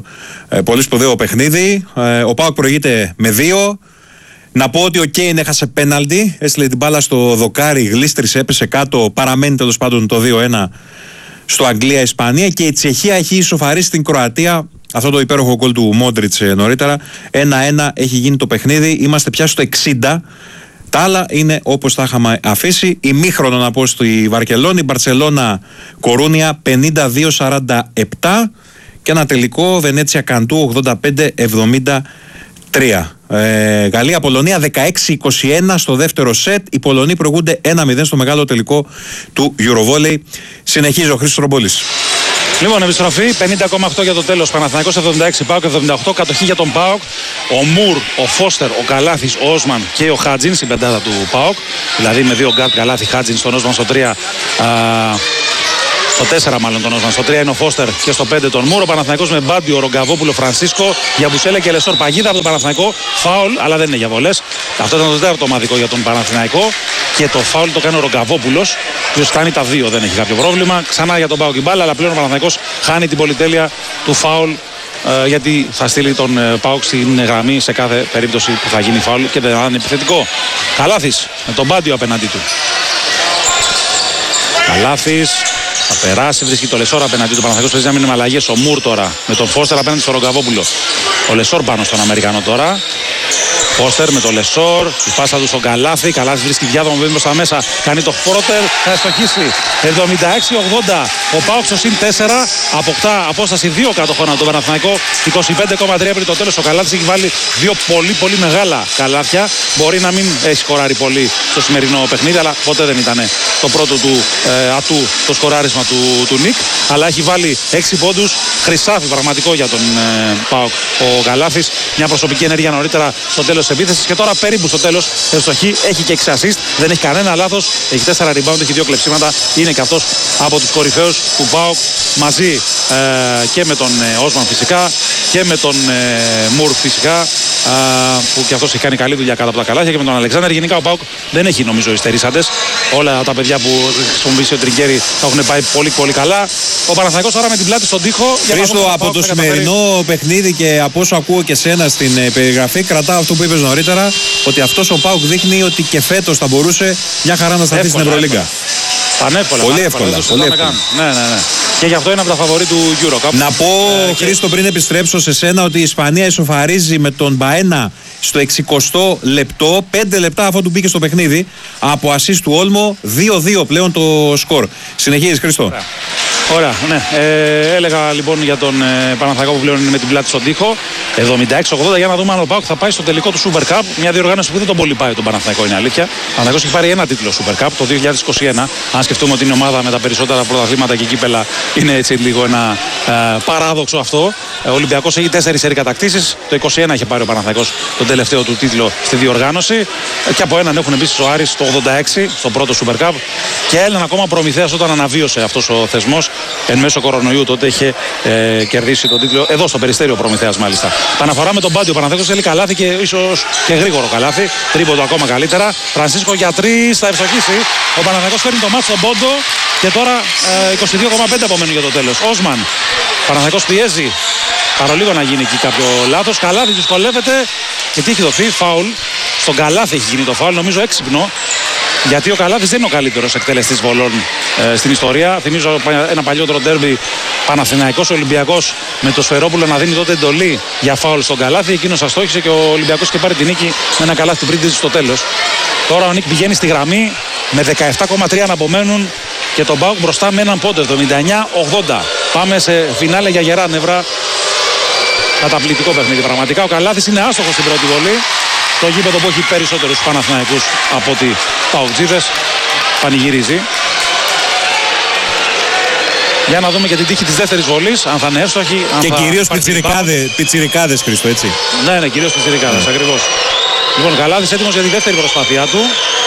ε, πολύ σπουδαίο παιχνίδι. Ε, ο ΠΑΟΚ προηγείται με δύο. Να πω ότι ο Κέιν έχασε πέναλτι, έστειλε την μπάλα στο δοκάρι, γλίστρισε, έπεσε κάτω, παραμένει τέλος πάντων το δύο ένα στο Αγγλία-Ισπανία και η Τσεχία έχει ισοφαρίσει την Κροατία. Αυτό το υπέροχο γκολ του Μόντριτς νωρίτερα. ένα ένα έχει γίνει το παιχνίδι, είμαστε πια στο εξήντα. Τα άλλα είναι όπως τα είχαμε αφήσει. Ημίχρονο να πω στη Βαρκελόνη, Μπαρτσελώνα Κορούνια πενήντα δύο σαράντα επτά και ένα τελικό Βενέτσια Καντού ογδόντα πέντε εβδομήντα τρία. Ε, Γαλλία Πολωνία δεκαέξι είκοσι ένα στο δεύτερο σετ. Οι Πολωνοί προηγούνται ένα μηδέν στο μεγάλο τελικό του Eurovolley. Συνεχίζει ο Χρήστος Ρομπόλης. Λοιπόν, επιστροφή πενήντα κόμμα οκτώ για το τέλος. Παναθηναϊκός εβδομήντα έξι, ΠΑΟΚ εβδομήντα οκτώ. Κατοχή για τον ΠΑΟΚ. Ο Μουρ, ο Φώστερ, ο Καλάθης, ο Όσμαν και ο Χάτζιν στην πεντάδα του ΠΑΟΚ. Δηλαδή με δύο γκάρτ Καλάθη, Χάτζιν στον Όσμαν στο τρία. Α, στο τέσσερα μάλλον τον Όσμαν. Στο τρία είναι ο Φώστερ και στο πέντε τον Μουρ. Ο Παναθηναϊκός με Μπάντιο, Ρογκαβόπουλο, Φρανσίσκο, Γιαμπουσέλε και Λεσόρ. Παγίδα από τον Παναθηναϊκό. Φάουλ, αλλά δεν είναι για βολές. Αυτό ήταν το τέταρτο ομαδικό για τον Παναθηναϊκό. Και το φάουλ το κάνει ο Ρογκαβόπουλος. Ο οποίος κάνει τα δύο, δεν έχει κάποιο πρόβλημα. Ξανά για τον ΠΑΟΚ η μπάλα, αλλά πλέον ο Παναθηναϊκός χάνει την πολυτέλεια του φάουλ. Ε, γιατί θα στείλει τον ε, ΠΑΟΚ στην γραμμή σε κάθε περίπτωση που θα γίνει φάουλ και δεν θα είναι επιθετικό. Καλάθης με τον Μπάντιο απέναντί του. Καλάθης θα περάσει, βρίσκει το Λεσόρ απέναντί του. Παναθηναϊκός παίζει να μείνει με αλλαγές. Ο Μουρ τώρα με τον Φώστερ απέναντι στο Ρογκαβόπουλο. Ο Λεσόρ πάνω στον Αμερικανό τώρα. Φώστερ με το Λεσόρ, η πάσα του στον Καλάθη. Καλάθης βρίσκει διάδρομο, μπαίνει προς τα μέσα. Κάνει το Φρότερ, θα ευστοχίσει. εβδομήντα έξι ογδόντα. Ο ΠΑΟΚ στο συν τέσσερα αποκτά απόσταση δύο κατοχών από τον Παναθηναϊκό. είκοσι πέντε κόμμα τρία πριν το τέλος. Ο Καλάθης έχει βάλει δύο πολύ πολύ μεγάλα καλάθια. Μπορεί να μην έχει σκοράρει πολύ στο σημερινό παιχνίδι, αλλά ποτέ δεν ήταν το πρώτο του ε, ατού το σκοράρισμα του, του Νικ. Αλλά έχει βάλει έξι πόντους. Χρυσάφι πραγματικό για τον ε, ΠΑΟΚ ο Καλάθης. Μια προσωπική ενέργεια νωρίτερα στο τέλος της επίθεσης και τώρα περίπου στο τέλος ευστοχή. Έχει και έξι assist, δεν έχει κανένα λάθος. Έχει τέσσερα rebound, έχει δύο κλεψίματα. Είναι και αυτός από τους κορυφαίους του ΠΑΟΚ μαζί ε, και με τον ε, Όσμαν φυσικά και με τον ε, Μουρ φυσικά, ε, που και αυτός έχει κάνει καλή δουλειά κάτω από τα καλάθια, και με τον Αλεξάνδρ. Γενικά ο ΠΑΟΚ δεν έχει νομίζω υστερήσαντες. Όλα τα παιδιά που χρησιμοποιήσει ο Τριγκέρι θα έχουν πάει πολύ πολύ καλά. Ο Παναθηναϊκός τώρα με την πλάτη στον τοίχο. Χρήστο, από το σημερινό παιχνίδι και από όσο ακούω και σένα στην ε, περιγραφή, κρατάω αυτό που είπες νωρίτερα, ότι αυτός ο ΠΑΟΚ δείχνει ότι και φέτος θα μπορούσε μια χαρά να σταθεί στην Ευρωλίγκα. Πανεύκολα. Πολύ εύκολα. Πολύ εύκολα. εύκολα. Ναι, ναι, ναι. Και γι' αυτό είναι από τα φαβορί του EuroCup. Να πω, ε, Χρήστο, και... πριν επιστρέψω σε σένα, ότι η Ισπανία ισοφαρίζει με τον Μπαένα στο εξηκοστό λεπτό, πέντε λεπτά αφού του μπήκε στο παιχνίδι, από ασίστ του Όλμο, δύο δύο πλέον το σκορ. Συνεχίζεις, Χρήστο. Ωραία, Ωραία ναι. Ε, έλεγα λοιπόν για τον ε, Παναθηναϊκό που πλέον είναι με την πλάτη στον τοίχο. εβδομήντα έξι ογδόντα, για να δούμε αν ο ΠΑΟΚ θα πάει στο τελικό του Super Cup. Μια διοργάνωση που δεν τον πολύ πάει τον Παναθηναϊκό, είναι αλήθεια. Ο Παναθηναϊκός έχει πάρει ένα τίτλο Super Cup το δύο χιλιάδες είκοσι ένα. Αν σκεφτούμε ότι είναι ομάδα με τα περισσότερα πρωταθλήματα και κύπελα, είναι έτσι λίγο ένα ε, παράδοξο αυτό. Ο Ολυμπιακός έχει τέσσερις σερί κατακτήσεις. Το είκοσι ένα είχε πάρει ο Παναθηναϊκός τον τελευταίο του τίτλο στη διοργάνωση. Και από έναν έχουν επίσης ο Άρης το ογδόντα έξι στο πρώτο Super Cup. Και έναν ακόμα Προμηθέας όταν αναβίωσε αυτός ο θεσμός εν μέσω κορονοϊού. Τότε είχε ε, κερδίσει τον τίτλο εδώ στο Περιστέριο Προμηθέας μάλιστα. Παναφορά με τον Μπάντιο. Ο Παναθηναϊκός θέλει καλάθι και ίσως και γρήγορο καλάθι. Τρίποντο ακόμα καλύτερα. Φρανσίσκο για τρεις, θα ευστοχίσει. Ο Παναθηναϊκός παίρνει το μάτι στον πόντο. Και τώρα ε, είκοσι δύο κόμμα πέντε απομένουν για το τέλος. Όσμαν. Παναθηναϊκός πιέζει. Παρολίγο να γίνει εκεί κάποιο λάθος. Καλάθι δυσκολεύεται. Και τι έχει δοθεί, φάουλ. Στον Καλάθι έχει γίνει το φάουλ, νομίζω έξυπνο. Γιατί ο Καλάθης δεν είναι ο καλύτερος εκτελεστής βολών ε, στην ιστορία. Θυμίζω ένα παλιότερο ντέρμπι Παναθηναϊκός Ολυμπιακός με το Σφερόπουλο να δίνει τότε εντολή για φάουλ στον Καλάθι. Εκείνος αστόχησε και ο Ολυμπιακός και πάρει την νίκη με ένα καλάθι πριν στο τέλος. Τώρα ο Νίκ πηγαίνει στη γραμμή με δεκαεπτά κόμμα τρία να απομένουν και τον ΠΑΟΚ μπροστά με έναν πόντο, εβδομήντα εννιά ογδόντα. Πάμε σε φινάλε για γερά νευρά. Καταπληκτικό παιχνίδι πραγματικά. Ο Καλάθης είναι άστοχος στην πρώτη βολή. Το γήπεδο που έχει περισσότερους Παναθηναϊκούς από ότι ΠΑΟΚτζίδες πανηγυρίζει. Για να δούμε και την τύχη της δεύτερης βολής, αν θα είναι εύστοχη. Και κυρίως πιτσιρικάδες, Χρήστο, έτσι. Ναι, ναι, κυρίως πιτσιρικάδες, mm. ακριβώς. Λοιπόν, Καλάθης έτοιμος για τη δεύτερη προσπάθειά του.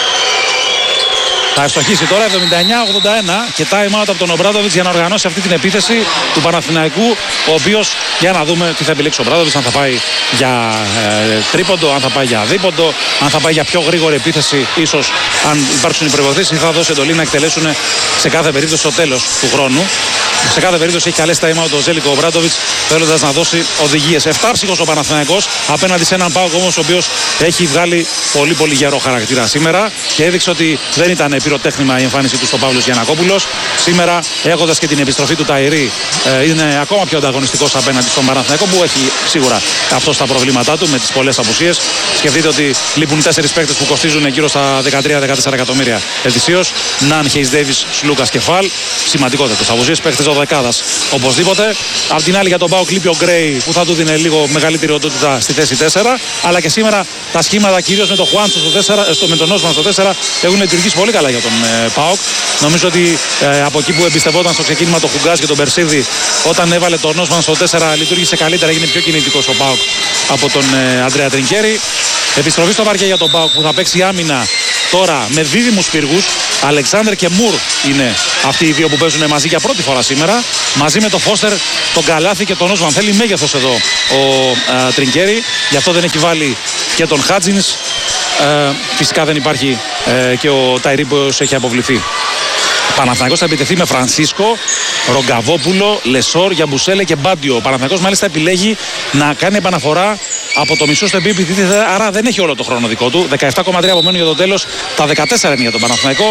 Θα ευστοχίσει τώρα εβδομήντα εννιά ογδόντα ένα και time out από τον Ομπράντοβιτς για να οργανώσει αυτή την επίθεση του Παναθηναϊκού, ο οποίος, για να δούμε τι θα επιλέξει ο Ομπράντοβιτς, αν θα πάει για ε, τρίποντο, αν θα πάει για δίποντο, αν θα πάει για πιο γρήγορη επίθεση, ίσως αν υπάρξουν οι προϋποθέσεις, ή θα δώσει εντολή να εκτελέσουν σε κάθε περίπτωση στο τέλος του χρόνου. Σε κάθε περίπτωση έχει καλέσει time out ο Ζέλικο Ομπράντοβιτς, θέλοντας να δώσει οδηγίες. Εφτάψυχος ο Παναθηναϊκός απέναντι σε έναν ΠΑΟΚ όμως ο οποίος έχει βγάλει πολύ πολύ γερό χαρακτήρα σήμερα και έδειξε ότι δεν ήταν πυροτέχνημα η εμφάνιση του στο Παύλος Γιαννακόπουλος. Σήμερα, έχοντας και την επιστροφή του Ταϊρή, είναι ακόμα πιο ανταγωνιστικός απέναντι στον Παναθηναϊκό, που έχει σίγουρα αυτό τα προβλήματά του με τις πολλές απουσίες. Σκεφτείτε ότι λείπουν τέσσερις παίκτες που κοστίζουν γύρω στα δεκατρία δεκατέσσερα εκατομμύρια ετησίως. Ναν, Χέις Ντέιβις, Λούκας και Φαλ. Σημαντικότατος απουσίες, παίκτες δωδεκάδας οπωσδήποτε. Απ' την άλλη για τον ΠΑΟΚ λείπει ο Γκρέι που θα του δίνει λίγο μεγαλύτερη οντότητα στη θέση τέσσερα. Αλλά και σήμερα τα σχήματα κυρίως με τον Χουάντσο στο τέσσερα, με τον Όσμαν στο τέσσερα έχουν λειτουργήσει πολύ καλά για τον ε, ΠΑΟΚ. Νομίζω ότι ε, από εκεί που εμπιστευόταν στο ξεκίνημα τον Χουγκάζ και τον Περσίδη, όταν έβαλε τον Όσμαν στο τέσσερα λειτουργήσε καλύτερα, έγινε πιο κινητικός ο ΠΑΟΚ από τον ε, Αντρέα Τρινκέρι. Επιστροφή στο παρκέ για τον ΠΑΟΚ που θα παίξει άμυνα τώρα με δίδυμους πύργους. Αλεξάνδερ και Μουρ είναι αυτοί οι δύο που παίζουν μαζί για πρώτη φορά σήμερα. Μαζί με τον Φώστερ, τον Καλάθι και τον Όσμαν. Θέλει μέγεθος εδώ ο ε, Τρινκέρι, γι' αυτό δεν έχει βάλει και τον Χάτζινς. Ε, φυσικά δεν υπάρχει ε, και ο Ταϊρή που έχει αποβληθεί. Παναθηναϊκός θα επιτεθεί με Φρανσίσκο, Ρογκαβόπουλο, Λεσόρ, Γιαμπουσέλε και Μπάντιο. Ο Παναθηναϊκός μάλιστα επιλέγει να κάνει επαναφορά από το μισό στο οποίο επιτίθεται, άρα δεν έχει όλο το χρόνο δικό του. δεκαεπτά κόμμα τρία απομένουν για το τέλος, τα δεκατέσσερα είναι για τον Παναθηναϊκό.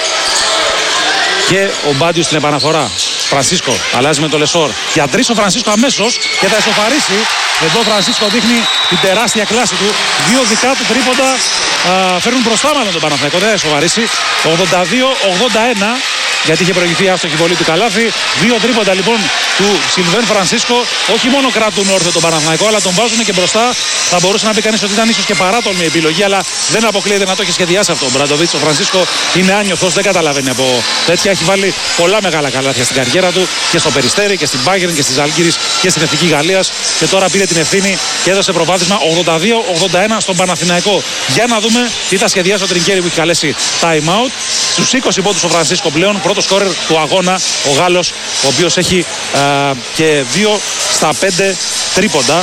Και ο Μπάντιο στην επαναφορά. Φρανσίσκο αλλάζει με το Λεσόρ. Για τρεις ο Φρανσίσκο αμέσως και θα ισοφαρίσει. Εδώ ο Φρανσίσκο δείχνει την τεράστια κλάση του. Δύο δικά του τρίποντα α, φέρνουν μπροστά μάλλον τον Παναθηναϊκό. Δεν θα ισοφαρίσει. ογδόντα δύο ογδόντα ένα. Γιατί είχε προηγηθεί η άστοχη βολή του Καλάθι. Δύο τρίποντα λοιπόν του Σιλβέν Φρανσίσκο. Όχι μόνο κρατούν όρθιο τον Παναθηναϊκό, αλλά τον βάζουν και μπροστά. Θα μπορούσε να πει κανείς ότι ήταν ίσως και παράτολμη επιλογή, αλλά δεν αποκλείεται να το έχει σχεδιάσει αυτό ο Μπραντοβίτς. Ο Φρανσίσκο είναι άνιωθος, δεν καταλαβαίνει από τέτοια. Έχει βάλει πολλά μεγάλα καλάθια στην καριέρα του και στο Περιστέρι και στην Bayern και στη Ζαλγκίρις και στην Εθνική Γαλλίας. Και τώρα πήρε την ευθύνη και έδωσε προβάδισμα ογδόντα δύο ογδόντα ένα στον Παναθηναϊκό. Για να δούμε τι θα σχεδιάσει ο Τρινκέρι που έχει καλέσει time out. Στους είκοσι πόντους ο Φρανσίσκο πλέον, πρώτο σκόρερ του αγώνα, ο Γάλλος, ο οποίος έχει α, και δύο στα πέντε τρίποντα.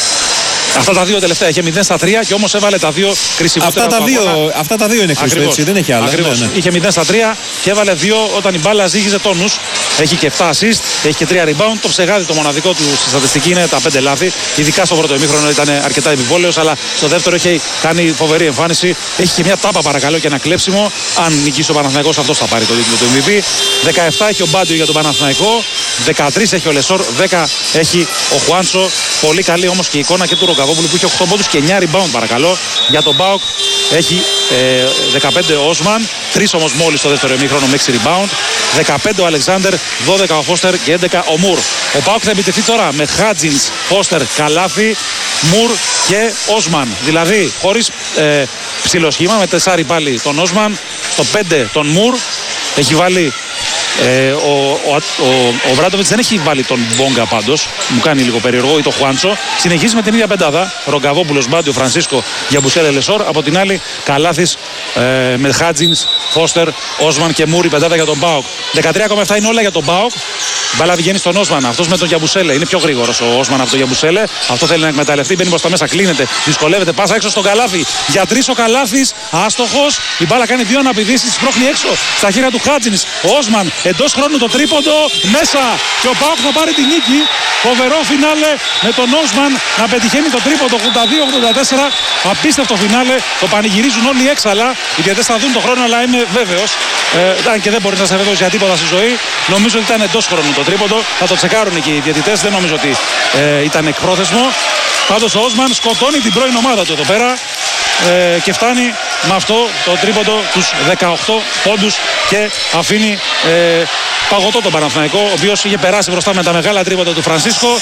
Αυτά τα δύο τελευταία είχε μηδέν στα τρία και όμως έβαλε τα δύο κρίσιμότερα. Αυτά, τα δύο, αυτά τα δύο είναι Χρήστο, έτσι, δεν έχει άλλα. Ακριβώς. Ναι, ναι. Είχε μηδέν στα τρία και έβαλε δύο όταν η μπάλα ζύγιζε τόνους. Έχει και επτά assist, έχει και τρία rebound. Το ψεγάδι το μοναδικό του στη στατιστική είναι τα πέντε λάθη. Ειδικά στο πρώτο ημίχρονο ήταν αρκετά επιβόλαιος, αλλά στο δεύτερο έχει κάνει φοβερή εμφάνιση. Έχει και μια τάπα παρακαλώ και ένα κλέψιμο. Αν νικήσει ο Παναθηναϊκός, αυτός θα πάρει το τίτλο του εμ βι πι. δεκαεπτά έχει ο Μπάντιο για τον Παναθηναϊκό. δεκατρία έχει ο Λεσόρ. δέκα έχει ο Χουάντσο. Πολύ καλή όμως και η εικόνα και του Ρογκαβόπουλου που είχε οκτώ πόντους και εννιά rebound παρακαλώ. Για τον ΠΑΟΚ έχει ε, δεκαπέντε ο Όσμαν, τρία όμως μόλις στο δεύτερο ημίχρονο με έξι rebound. δεκαπέντε ο Αλεξάνδερ, δώδεκα ο Φώστερ και έντεκα ο Μουρ. Ο ΠΑΟΚ θα επιτεθεί τώρα με Χάτζινς, Φώστερ, Καλάθι, Μουρ και Όσμαν. Δηλαδή χωρίς ε, ψηλοσχήμα, με τεσσάρι πάλι τον Όσμαν, στο πέντε τον Μουρ. Έχει βάλει Ε, ο ο, ο, ο Βράντοβιτς δεν έχει βάλει τον Μπόγκα πάντως, μου κάνει λίγο περίεργο, ή το Χουάντσο. Συνεχίζει με την ίδια πεντάδα. Ρογκαβόπουλος, Μπάντιο, Φρανσίσκο, Γιαμπουσέλε, Λεσόρ. Από την άλλη, Καλάθης ε, με Χάτζινς, Φώστερ, Όσμαν και Μούρι, πεντάδα για τον ΠΑΟΚ. δεκατρία κόμμα επτά είναι όλα για τον ΠΑΟΚ. Μπάλα βγαίνει στον Όσμαν. Αυτός με τον Γιαμπουσέλε. Είναι πιο γρήγορος ο Όσμαν από τον Γιαμπουσέλε. Αυτό θέλει να εκμεταλλευτεί. Μπαίνει προς τα μέσα, κλείνεται, δυσκολεύεται. Πάσα έξω στον Καλάθι. Για τρεις ο Καλάθης, άστοχος. Η μπάλα κάνει δύο αναπηδήσεις, σπρώχνει έξω στα χέρια του Χάτζινς. Ο Όσμαν εντός χρόνου το τρίποντο μέσα. Και ο ΠΑΟΚ θα πάρει την νίκη. Φοβερό φινάλε με τον Όσμαν να πετυχαίνει το τρίποντο ογδόντα δύο ογδόντα τέσσερα. Απίστευτο φινάλε. Το πανηγυρίζουν όλοι έξαλα. Οι διαιτητές θα δουν τον χρόνο, αλλά είμαι βέβαιος. Ε, αν και δεν μπορεί να σε βέβαιος για τίποτα στη ζωή. Νομίζω ότι ήταν εντός χρόνου το τρίποντο. Θα το τσεκάρουν και οι διαιτητές. Δεν νομίζω ότι ε, ήταν εκπρόθεσμο. Πάντως ο Όσμαν σκοτώνει την πρώην ομάδα του εδώ πέρα. Ε, και φτάνει με αυτό το τρίποντο τους δεκαοκτώ πόντους και αφήνει ε, παγωτό τον Παναθηναϊκό, ο οποίος είχε περάσει μπροστά με τα μεγάλα τρίποντα του Φρανσίσκο.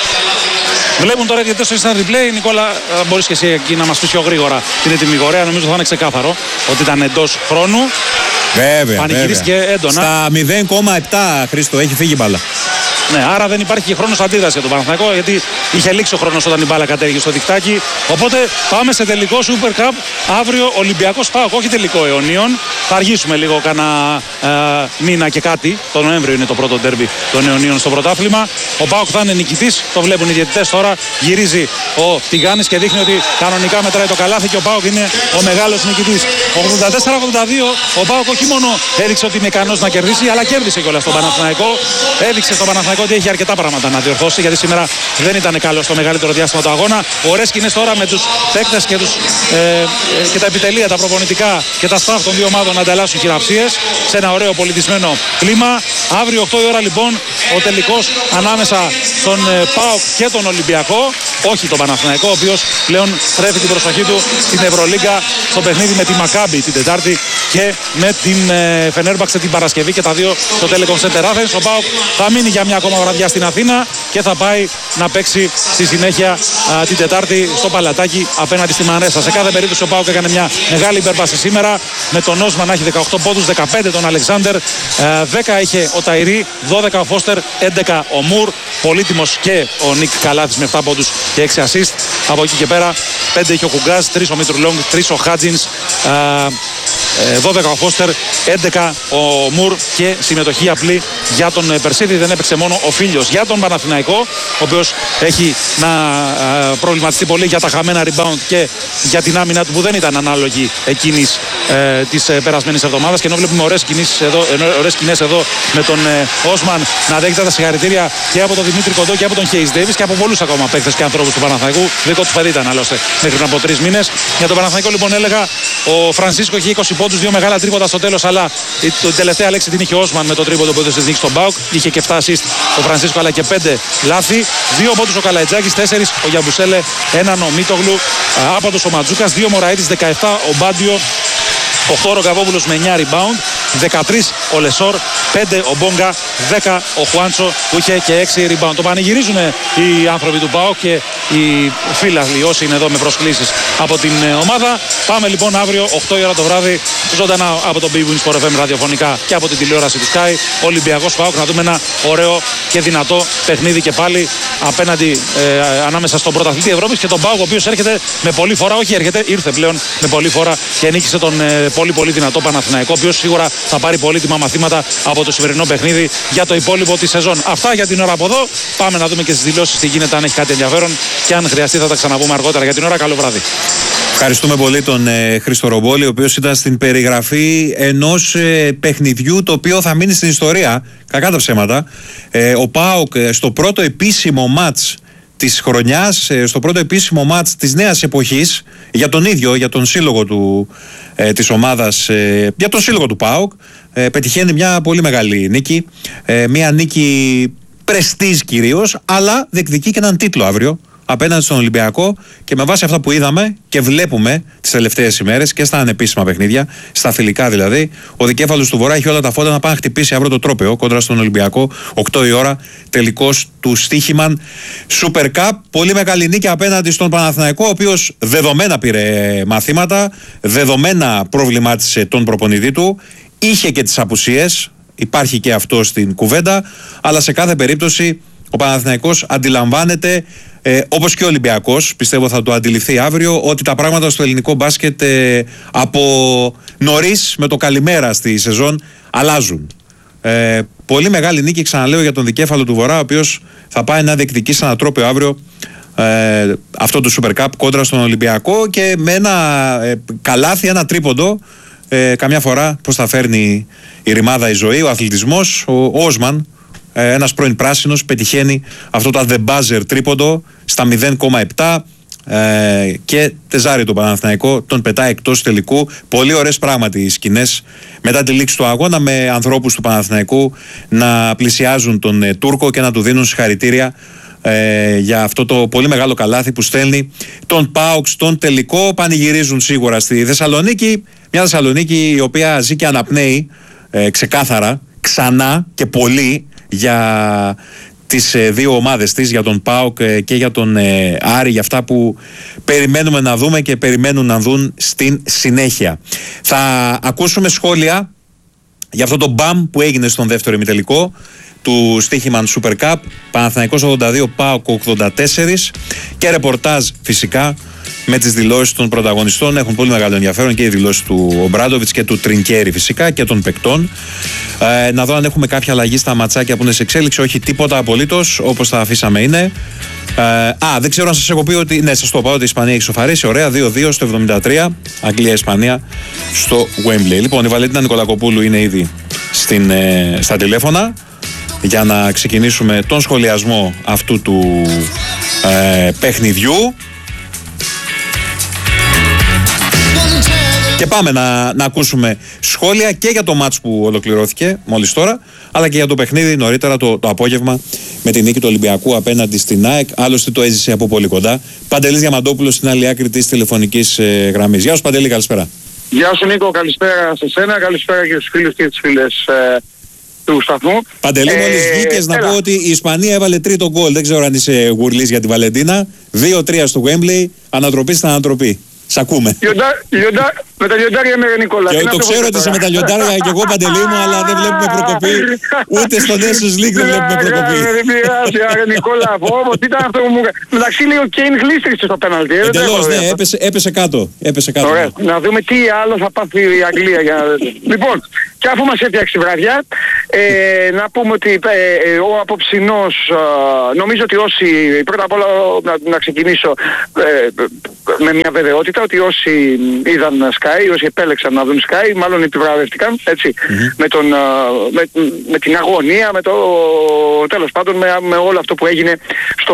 Βλέπουν τώρα οι διαιτητές στο instant replay. Νικόλα, μπορείς και εσύ εκεί να μας πεις πιο γρήγορα την ετοιμιγορία. Νομίζω θα είναι ξεκάθαρο ότι ήταν εντός χρόνου. Βέβαια, πανηγυρίστηκε βέβαια. έντονα. Στα μηδέν κόμμα επτά, Χρήστο, έχει φύγει μπάλα. Ναι, άρα δεν υπάρχει και χρόνος αντίδραση για τον Παναθηναϊκό, γιατί είχε λήξει ο χρόνος όταν η μπάλα κατέληγε στο δικτάκι. Οπότε πάμε σε τελικό Super Cup. Αύριο Ολυμπιακός ΠΑΟΚ, όχι τελικό αιωνίων. Θα αργήσουμε λίγο κανένα ε, μήνα και κάτι. Το Νοέμβριο είναι το πρώτο ντέρμπι των αιωνίων στο πρωτάθλημα. Ο ΠΑΟΚ θα είναι νικητής. Το βλέπουν οι διαιτητές τώρα. Γυρίζει ο Τιγάνης και δείχνει ότι κανονικά μετράει το καλάθι και ο ΠΑΟΚ είναι ο μεγάλος νικητής. ογδόντα τέσσερα ογδόντα δύο. Ο ΠΑΟΚ όχι μόνο έδειξε ότι είναι ικανός να κερδίσει, αλλά κέρδισε κιόλας τον Παναθηναϊκό. Έδειξε στον Παναθηναϊκό ότι έχει αρκετά πράγματα να διορθώσει, γιατί σήμερα δεν ήταν καλό στο μεγαλύτερο διάστημα του αγώνα. Ο Ρέσκινες τώρα με τους παίκτες και, τους, ε, και τα επιτελεία, τα προπονητικά και τα staff των δύο ομάδων να ανταλλάσσουν χειραψίες σε ένα ωραίο πολιτισμένο κλίμα. Αύριο οκτώ η ώρα λοιπόν ο τελικός ανάμεσα στον ε, ΠΑΟΚ και τον Ολυμπιακό. Όχι τον Παναθηναϊκό, ο οποίος πλέον στρέφει την προσοχή του στην Ευρωλίγκα, στο παιχνίδι με τη Μακάμπι την Τετάρτη και με την ε, Φενέρμπαξε την Παρασκευή, και τα δύο στο Telecom Center Athens. Ο ΠΑΟΚ θα μείνει για μια ακόμα βραδιά στην Αθήνα και θα πάει να παίξει στη συνέχεια α, την Τετάρτη στο Παλατάκι απέναντι στη Μανρέστα. Σε κάθε περίπτωση ο ΠΑΟΚ έκανε μια μεγάλη υπέρβαση σήμερα, με τον Όσμαν να έχει δεκαοκτώ πόντους, δεκαπέντε τον Αλεξάνδερ, δέκα είχε ο Ταϊρή, δώδεκα ο Φώστερ, έντεκα ο Μουρ, πολύτιμος και ο Νίκ Καλάθης με επτά πόντους και έξι assist. Από εκεί και πέρα πέντε είχε ο Κουγκάζ, τρία ο Μίτρου τρία ο Χάτζινς, δώδεκα ο Φώστερ, έντεκα ο Μουρ και συμμετοχή απλή για τον Περσίδη. Δεν έπαιξε μόνο ο Φίλιος. Για τον Παναθηναϊκό, ο οποίος έχει να προβληματιστεί πολύ για τα χαμένα rebound και για την άμυνα του που δεν ήταν ανάλογη εκείνης ε, της ε, περασμένης εβδομάδας. Και ενώ βλέπουμε ωραίες σκηνές εδώ, ωραίες σκηνές εδώ με τον ε, Όσμαν να δέχεται τα συγχαρητήρια και από τον Δημήτρη Κοντό και από τον Χέις Ντέιβις και από πολλούς ακόμα παίκτες και ανθρώπους του Παναθηναϊκού. Δικό του παιδί ήταν άλλωστε μέχρι πριν από τρεις μήνες. Για τον Παναθηναϊκό λοιπόν έλεγα, ο Φρανσίσκο είχε είκοσι πόντους, δύο μεγάλα τρίποτα στο τέλος, αλλά την τελευταία λέξη την είχε ο Όσμαν με το τρίποντο που έδωσε στη νίκη στον ΠΑΟΚ. Είχε και επτά assist ο Φρανσίσκο, αλλά και πέντε λάθη. δύο πόντους ο Καλαϊτζάκης, τέσσερα ο Γιαμπουσέλε, έναν ο Μίτογλου, άπαντος ο Ματζούκας, δύο Μωραΐτης, δεκαεπτά ο Μπάντιο, οκτώ ο Ρογκαβόπουλος με εννιά rebound, δεκατρία ο Λεσόρ, πέντε ο Μπόγκα, δέκα ο Χουάντσο που είχε και έξι rebound. Το πανηγυρίζουν οι άνθρωποι του ΠΑΟΚ και οι φίλαθλοι όσοι είναι εδώ με προσκλήσεις από την ομάδα. Πάμε λοιπόν αύριο οκτώ η ώρα το βράδυ ζωντανά από το Big Win Sport εφ εμ ραδιοφωνικά και από την τηλεόραση του Sky. Ολυμπιακός ΠΑΟΚ, να δούμε ένα ωραίο και δυνατό παιχνίδι και πάλι απέναντι ε, ανάμεσα στον πρωταθλητή Ευρώπης και τον ΠΑΟΚ, ο οποίος έρχεται με πολλή φορά, όχι έρχεται, ήρθε πλέον με πολλή φορά και νίκησε τον ε, πολύ πολύ δυνατό Παναθηναϊκό, ο οποίος σίγουρα θα πάρει πολύτιμα μαθήματα από το σημερινό παιχνίδι για το υπόλοιπο τη σεζόν. Αυτά για την ώρα από εδώ. Πάμε να δούμε και στις δηλώσεις τι γίνεται, αν έχει κάτι ενδιαφέρον, και αν χρειαστεί θα τα ξαναπούμε αργότερα. Για την ώρα, καλό βράδυ. Ευχαριστούμε πολύ τον ε, Χρήστο Ρομπόλη, ο οποίος ήταν στην περιγραφή ενός ε, παιχνιδιού το οποίο θα μείνει στην ιστορία. Κακά τα ψέματα. Ε, ο ΠΑΟΚ ε, στο πρώτο επίσημο μάτς της χρονιάς, ε, στο πρώτο επίσημο μάτς της νέας εποχής, για τον ίδιο, για τον σύλλογο του, ε, της ομάδας, ε, για τον σύλλογο του ΠΑΟΚ, ε, πετυχαίνει μια πολύ μεγάλη νίκη. Ε, μια νίκη πρεστίζ κυρίως, αλλά διεκδικεί και έναν τίτλο αύριο απέναντι στον Ολυμπιακό, και με βάση αυτά που είδαμε και βλέπουμε τις τελευταίες ημέρες και στα ανεπίσημα παιχνίδια, στα φιλικά δηλαδή, ο δικέφαλος του Βορρά έχει όλα τα φώτα να πάει να χτυπήσει αύριο το τρόπαιο κόντρα στον Ολυμπιακό. οκτώ η ώρα, τελικός του Στίχημαν Super Cup. Πολύ μεγάλη νίκη απέναντι στον Παναθηναϊκό, ο οποίος δεδομένα πήρε μαθήματα, δεδομένα προβλημάτισε τον προπονητή του, είχε και τις απουσίες, υπάρχει και αυτό στην κουβέντα, αλλά σε κάθε περίπτωση ο Παναθηναϊκός αντιλαμβάνεται, ε, όπως και ο Ολυμπιακός, πιστεύω θα το αντιληφθεί αύριο, ότι τα πράγματα στο ελληνικό μπάσκετ ε, από νωρίς με το καλημέρα στη σεζόν αλλάζουν. Ε, πολύ μεγάλη νίκη, ξαναλέω, για τον δικέφαλο του Βορρά, ο οποίος θα πάει να διεκδικήσει ένα τρόπαιο αύριο, ε, αυτό του Super Cup κόντρα στον Ολυμπιακό, και με ένα ε, καλάθι, ένα τρίποντο. Ε, καμιά φορά πώς θα φέρνει η ρημάδα η ζωή, ο αθλητισμός. Ο Όσμαν, ένας πρώην πράσινος, πετυχαίνει αυτό το the buzzer τρίποντο στα μηδέν κόμμα επτά ε, και τεζάρι το Παναθηναϊκό, τον πετάει εκτός τελικού. Πολύ ωραίες πράγματι οι σκηνές μετά τη λήξη του αγώνα, με ανθρώπους του Παναθηναϊκού να πλησιάζουν τον ε, Τούρκο και να του δίνουν συγχαρητήρια ε, για αυτό το πολύ μεγάλο καλάθι που στέλνει τον ΠΑΟΚ στον τελικό. Πανηγυρίζουν σίγουρα στη Θεσσαλονίκη, μια Θεσσαλονίκη η οποία ζει και αναπνέει ε, ξεκάθαρα, ξανά και πολύ, για τις ε, δύο ομάδες της, για τον ΠΑΟΚ ε, και για τον ε, Άρη, για αυτά που περιμένουμε να δούμε και περιμένουν να δουν στην συνέχεια. Θα ακούσουμε σχόλια για αυτό το μπαμ που έγινε στον δεύτερο ημιτελικό του Στίχημαν Super Cup, Παναθηναϊκός ογδόντα δύο, ΠΑΟΚ ογδόντα τέσσερα, και ρεπορτάζ φυσικά με τις δηλώσεις των πρωταγωνιστών. Έχουν πολύ μεγάλο ενδιαφέρον και οι δηλώσεις του Ομπράντοβιτς και του Τρινκέρι φυσικά και των παικτών. Ε, να δω αν έχουμε κάποια αλλαγή στα ματσάκια που είναι σε εξέλιξη. Όχι, τίποτα απολύτως, όπως τα αφήσαμε είναι. Ε, α, δεν ξέρω αν σας έχω πει ότι. Ναι, σας το είπα ότι η Ισπανία έχει σοφαρίσει. Ωραία, δύο δύο στο εβδομήντα τρία. Αγγλία-Ισπανία στο Wembley. Λοιπόν, η Βαλεντίνα Νικολακοπούλου είναι ήδη στην, ε, στα τηλέφωνα για να ξεκινήσουμε τον σχολιασμό αυτού του ε, παιχνιδιού. Και πάμε να, να ακούσουμε σχόλια και για το μάτς που ολοκληρώθηκε μόλις τώρα, αλλά και για το παιχνίδι νωρίτερα το, το απόγευμα με την νίκη του Ολυμπιακού απέναντι στην ΑΕΚ. Άλλωστε το έζησε από πολύ κοντά. Παντελής Διαμαντόπουλος στην άλλη άκρη της τηλεφωνικής ε, γραμμής. Γεια σου Παντελή, καλησπέρα. Γεια σου Νίκο, καλησπέρα σε σένα, καλησπέρα και στους φίλους και τις φίλες ε, του σταθμού. Παντελή, μόλις ε, βγήκες να έλα. πω ότι η Ισπανία έβαλε τρίτο γκολ. Δεν ξέρω αν είσαι γουρλής για τη Βαλεντίνα. δύο τρία στο Wembley, ανατροπή στην ανατροπή. Σ' ακούμε. Λιοντά, λιοντά, με τα λιοντάρια με Νικόλα. Και το ξέρω ότι είσαι με τα λιοντάρια και εγώ Παντελή μου, αλλά δεν βλέπουμε προκοπή. Ούτε στο Nations League δεν βλέπουμε προκοπή. Δεν πειράζει, άρε Νικόλα. Όμως τι ήταν αυτό που μου έκανε. Μεταξύ λέει ο Κέιν γλίστρισε στο πέναλτι. Εντελώς, ναι, έπεσε, έπεσε κάτω. Έπεσε κάτω. Ωραία. Να δούμε τι άλλο θα πάθει η Αγγλία. Για... Λοιπόν, και αφού μας έφτιαξε η βραδιά, ε, να πούμε ότι ε, ο απόψινός, ε, νομίζω ότι όσοι, πρώτα απ' όλα να, να ξεκινήσω ε, με μια βεβαιότητα, ότι όσοι είδαν Sky, όσοι επέλεξαν να δουν Sky, μάλλον επιβραβεύτηκαν, έτσι, mm-hmm. με, τον, με, με την αγωνία, με το τέλος πάντων, με, με όλο αυτό που έγινε στο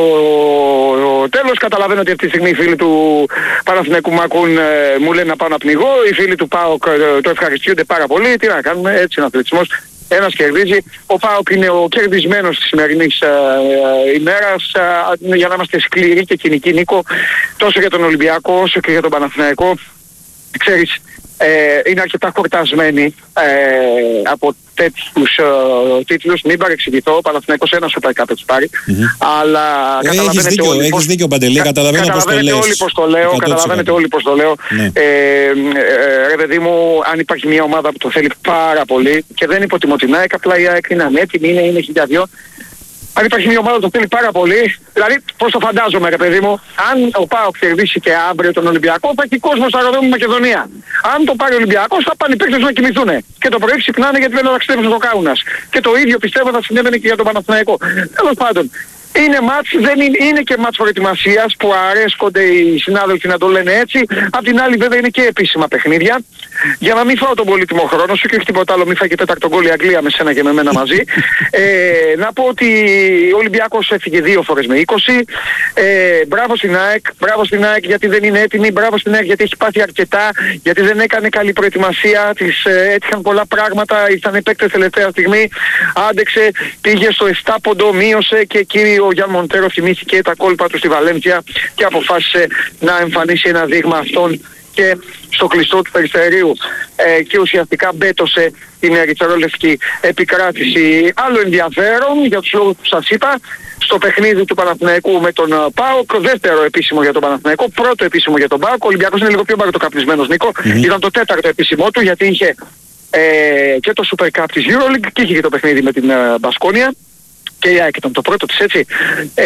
τέλος. Καταλαβαίνω ότι αυτή τη στιγμή οι φίλοι του Παναθηναϊκού μ' ακούν, ε, μου λένε να πάω να πνιγώ, οι φίλοι του ΠΑΟΚ ε, το ευχαριστούνται πάρα πολύ, τι να κάνουμε, έτσι είναι ο αθλητισμός. Ένας κερδίζει. Ο ΠΑΟΚ είναι ο κερδισμένος της σημερινής ε, ε, ημέρας, ε, για να είμαστε σκληροί και κοινικοί, Νίκο, τόσο για τον Ολυμπιακό όσο και για τον Παναθηναϊκό. Ξέρεις, ε, είναι αρκετά χορτασμένοι ε, από τέτοιους ε, τίτλους. Μην παρεξηγηθώ, ο Παναθηναϊκός ένα Super Cup έτσι πάρει, mm-hmm. αλλά ε, καταλαβαίνετε έχεις δίκιο, όλοι έχεις πώς, δίκιο Παντελή, καταλαβαίνω πώς το λες. όλοι πώς το λέω, καταλαβαίνετε όλοι πώς το λέω. Ναι. Ε, ε, ρε παιδί μου, αν υπάρχει μια ομάδα που το θέλει πάρα πολύ, και δεν υποτιμώ την ΑΕΚ, απλά η ΑΕΚ είναι ανέτοιμη, είναι, είναι χιλιάδιο. Αν υπάρχει μια ομάδα που το θέλει πάρα πολύ, δηλαδή πώς το φαντάζομαι ρε παιδί μου, αν ο ΠΑΟΚ κερδίσει και αύριο τον Ολυμπιακό, θα έχει κόσμο στο αεροδρόμιο Μακεδονία. Αν το πάρει ο Ολυμπιακός, θα πάνε οι παίκτες να κοιμηθούν. Και το πρωί ξυπνάνε γιατί δεν θα ταξιδεύουν στο Κάουνας. Και το ίδιο πιστεύω θα συνέβαινε και για τον Παναθηναϊκό. Τέλος πάντων, είναι μάτς, δεν είναι, είναι και μάτς προετοιμασίας που αρέσκονται οι συνάδελφοι να το λένε έτσι. Απ' την άλλη βέβαια είναι και επίσημα παιχνίδια. Για να μην φάω τον πολύτιμο χρόνο σου και όχι τίποτα άλλο, μην φάει και τέταρτο γκολ η Αγγλία με σένα και με μένα μαζί. ε, να πω ότι ο Ολυμπιακός έφυγε δύο φορές με είκοσι. Ε, μπράβο στην ΑΕΚ, μπράβο στην ΑΕΚ γιατί δεν είναι έτοιμη, μπράβο στην ΑΕΚ γιατί έχει πάθει αρκετά, γιατί δεν έκανε καλή προετοιμασία, της ε, έτυχαν πολλά πράγματα, ήρθαν οι παίκτες τελευταία στιγμή, άντεξε, πήγε στο επτά πόντο, μείωσε και εκεί ο Γιάν Μοντέρο θυμήθηκε τα κόλπα του στη Βαλένθια και αποφάσισε να εμφανίσει ένα δείγμα αυτών και στο κλειστό του Περιστερίου ε, και ουσιαστικά μπέτωσε την ερυθρόλευκη επικράτηση. Άλλο ενδιαφέρον για τους λόγους που σας είπα, στο παιχνίδι του Παναθηναϊκού με τον ΠΑΟΚ, δεύτερο επίσημο για τον Παναθηναϊκό, πρώτο επίσημο για τον ΠΑΟΚ. Ο Ολυμπιακός είναι λίγο πιο μπαρτοκαπνισμένος, Νίκο. Mm-hmm. Ήταν το τέταρτο επίσημό του γιατί είχε ε, και το Super Cup της EuroLeague και είχε και το παιχνίδι με την Μπασκόνια. Και η ΑΕΚ ήταν το πρώτο της, έτσι. Ε,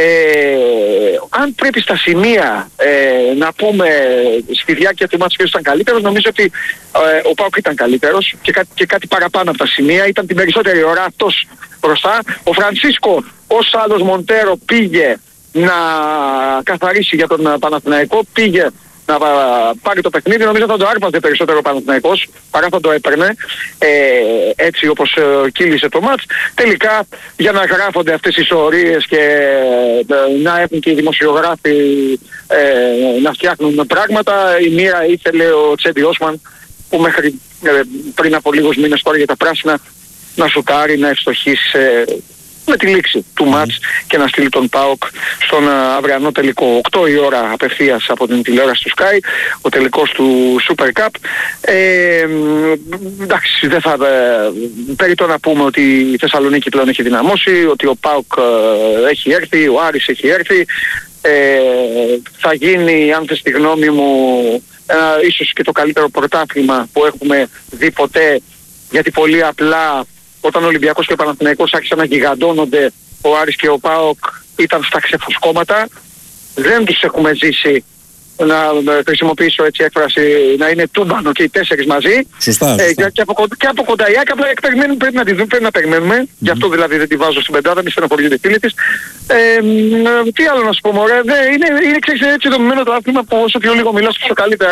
αν πρέπει στα σημεία ε, να πούμε στη διάρκεια του μάτς ποιος ήταν καλύτερος, νομίζω ότι ε, ο ΠΑΟΚ ήταν καλύτερος και, κά, και κάτι παραπάνω από τα σημεία. Ήταν την περισσότερη ώρα αυτός μπροστά. Ο Φρανσίσκο ως άλλος Μοντέρο πήγε να καθαρίσει για τον Παναθηναϊκό, πήγε να πάρει το παιχνίδι. Νομίζω θα το άρπαζε περισσότερο ο Παναθηναϊκός παρά θα το έπαιρνε, ε, έτσι όπως ε, κύλησε το μάτς. Τελικά για να γράφονται αυτές οι ιστορίες και ε, να έχουν και οι δημοσιογράφοι ε, να φτιάχνουν πράγματα, η μοίρα ήθελε ο Τσέντι Όσμαν που μέχρι ε, πριν από λίγους μήνες τώρα για τα πράσινα να σουτάρει, να ευστοχίσει ε, με τη λήξη του μάτς και να στείλει τον ΠΑΟΚ στον αυριανό τελικό. οκτώ η ώρα απευθείας από την τηλεόραση του Sky, ο τελικός του Super Cup. Ε, εντάξει, δεν θα ε, περιττώ να πούμε ότι η Θεσσαλονίκη πλέον έχει δυναμώσει, ότι ο ΠΑΟΚ ε, έχει έρθει, ο Άρης έχει έρθει. Ε, θα γίνει, αν θες τη γνώμη μου, ε, ίσως και το καλύτερο πρωτάθλημα που έχουμε δει ποτέ, γιατί πολύ απλά όταν ο Ολυμπιακός και ο Παναθηναϊκός άρχισαν να γιγαντώνονται, ο Άρης και ο ΠΑΟΚ ήταν στα ξεφουσκώματα. Δεν τους έχουμε ζήσει, να χρησιμοποιήσω έτσι έκφραση, να είναι τούμπανο και οι τέσσερις μαζί. Σωστά, σωστά. Ε, και, από, και από κοντά η ΑΕΚ, απλά πρέπει να τη δούμε, πρέπει να περιμένουμε. Mm-hmm. Γι' αυτό δηλαδή δεν τη βάζω στην πεντάδα, μη στενοχωρείται φίλοι της. Ε, τι άλλο να σου πω, μωρέ, δε, είναι, είναι ξέρεις, έτσι δομημένο το άθλημα που όσο πιο λίγο μιλάς τόσο καλύτερα.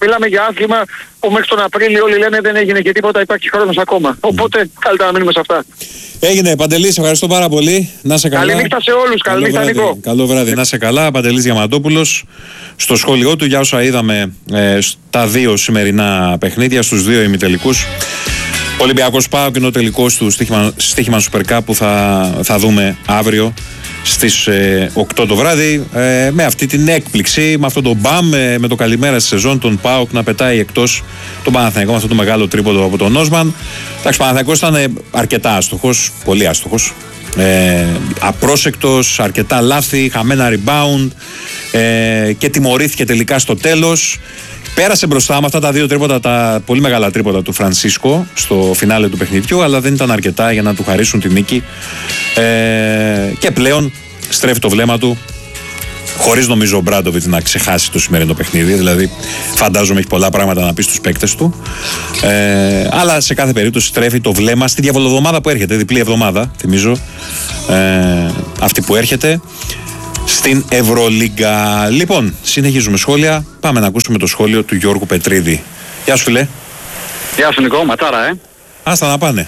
μιλάμε για άθλημα που μέχρι τον Απρίλιο όλοι λένε δεν έγινε και τίποτα, υπάρχει χρόνος ακόμα. Οπότε καλύτερα να μείνουμε σε αυτά. Έγινε, Παντελή, σε ευχαριστώ πάρα πολύ. Να σε καλά. Καλή νύχτα σε όλους, καλή νύχτα Νίκο. Καλό βράδυ, να σε καλά. Παντελής Διαμαντόπουλος στο σχόλιο του για όσα είδαμε ε, στα δύο σημερινά παιχνίδια, στους δύο ημιτελικούς. Ολυμπιακός ΠΑΟΚ είναι ο τελικός του στοίχημα, στοίχημα Super Cup που θα, θα δούμε αύριο στις ε, οκτώ το βράδυ, ε, με αυτή την έκπληξη, με αυτό το μπαμ, ε, με το καλημέρα στη σεζόν, τον ΠΑΟΚ να πετάει εκτός τον Παναθηναϊκό με αυτό το μεγάλο τρίποντο από τον Όσμαν. Εντάξει, ο Παναθηναϊκός ήταν αρκετά άστοχος, πολύ άστοχος, ε, απρόσεκτος, αρκετά λάθη, χαμένα rebound, ε, και τιμωρήθηκε τελικά στο τέλος. Πέρασε μπροστά με αυτά τα δύο τρίποτα, τα πολύ μεγάλα τρίποτα του Φρανσίσκο στο φινάλε του παιχνιδιού, αλλά δεν ήταν αρκετά για να του χαρίσουν τη νίκη. Ε, και πλέον στρέφει το βλέμμα του, χωρίς νομίζω ο Μπράντοβιτς να ξεχάσει το σημερινό παιχνίδι. Δηλαδή, φαντάζομαι έχει πολλά πράγματα να πει στους παίκτες του. Ε, αλλά σε κάθε περίπτωση στρέφει το βλέμμα στη διαβολοβδομάδα που έρχεται, διπλή εβδομάδα, θυμίζω, ε, αυτή που έρχεται στην Ευρωλίγκα. Λοιπόν, συνεχίζουμε σχόλια. Πάμε να ακούσουμε το σχόλιο του Γιώργου Πετρίδη. Γεια σου, φίλε. Γεια σου, Νικό, ματάρα, ε. Άστα να πάνε.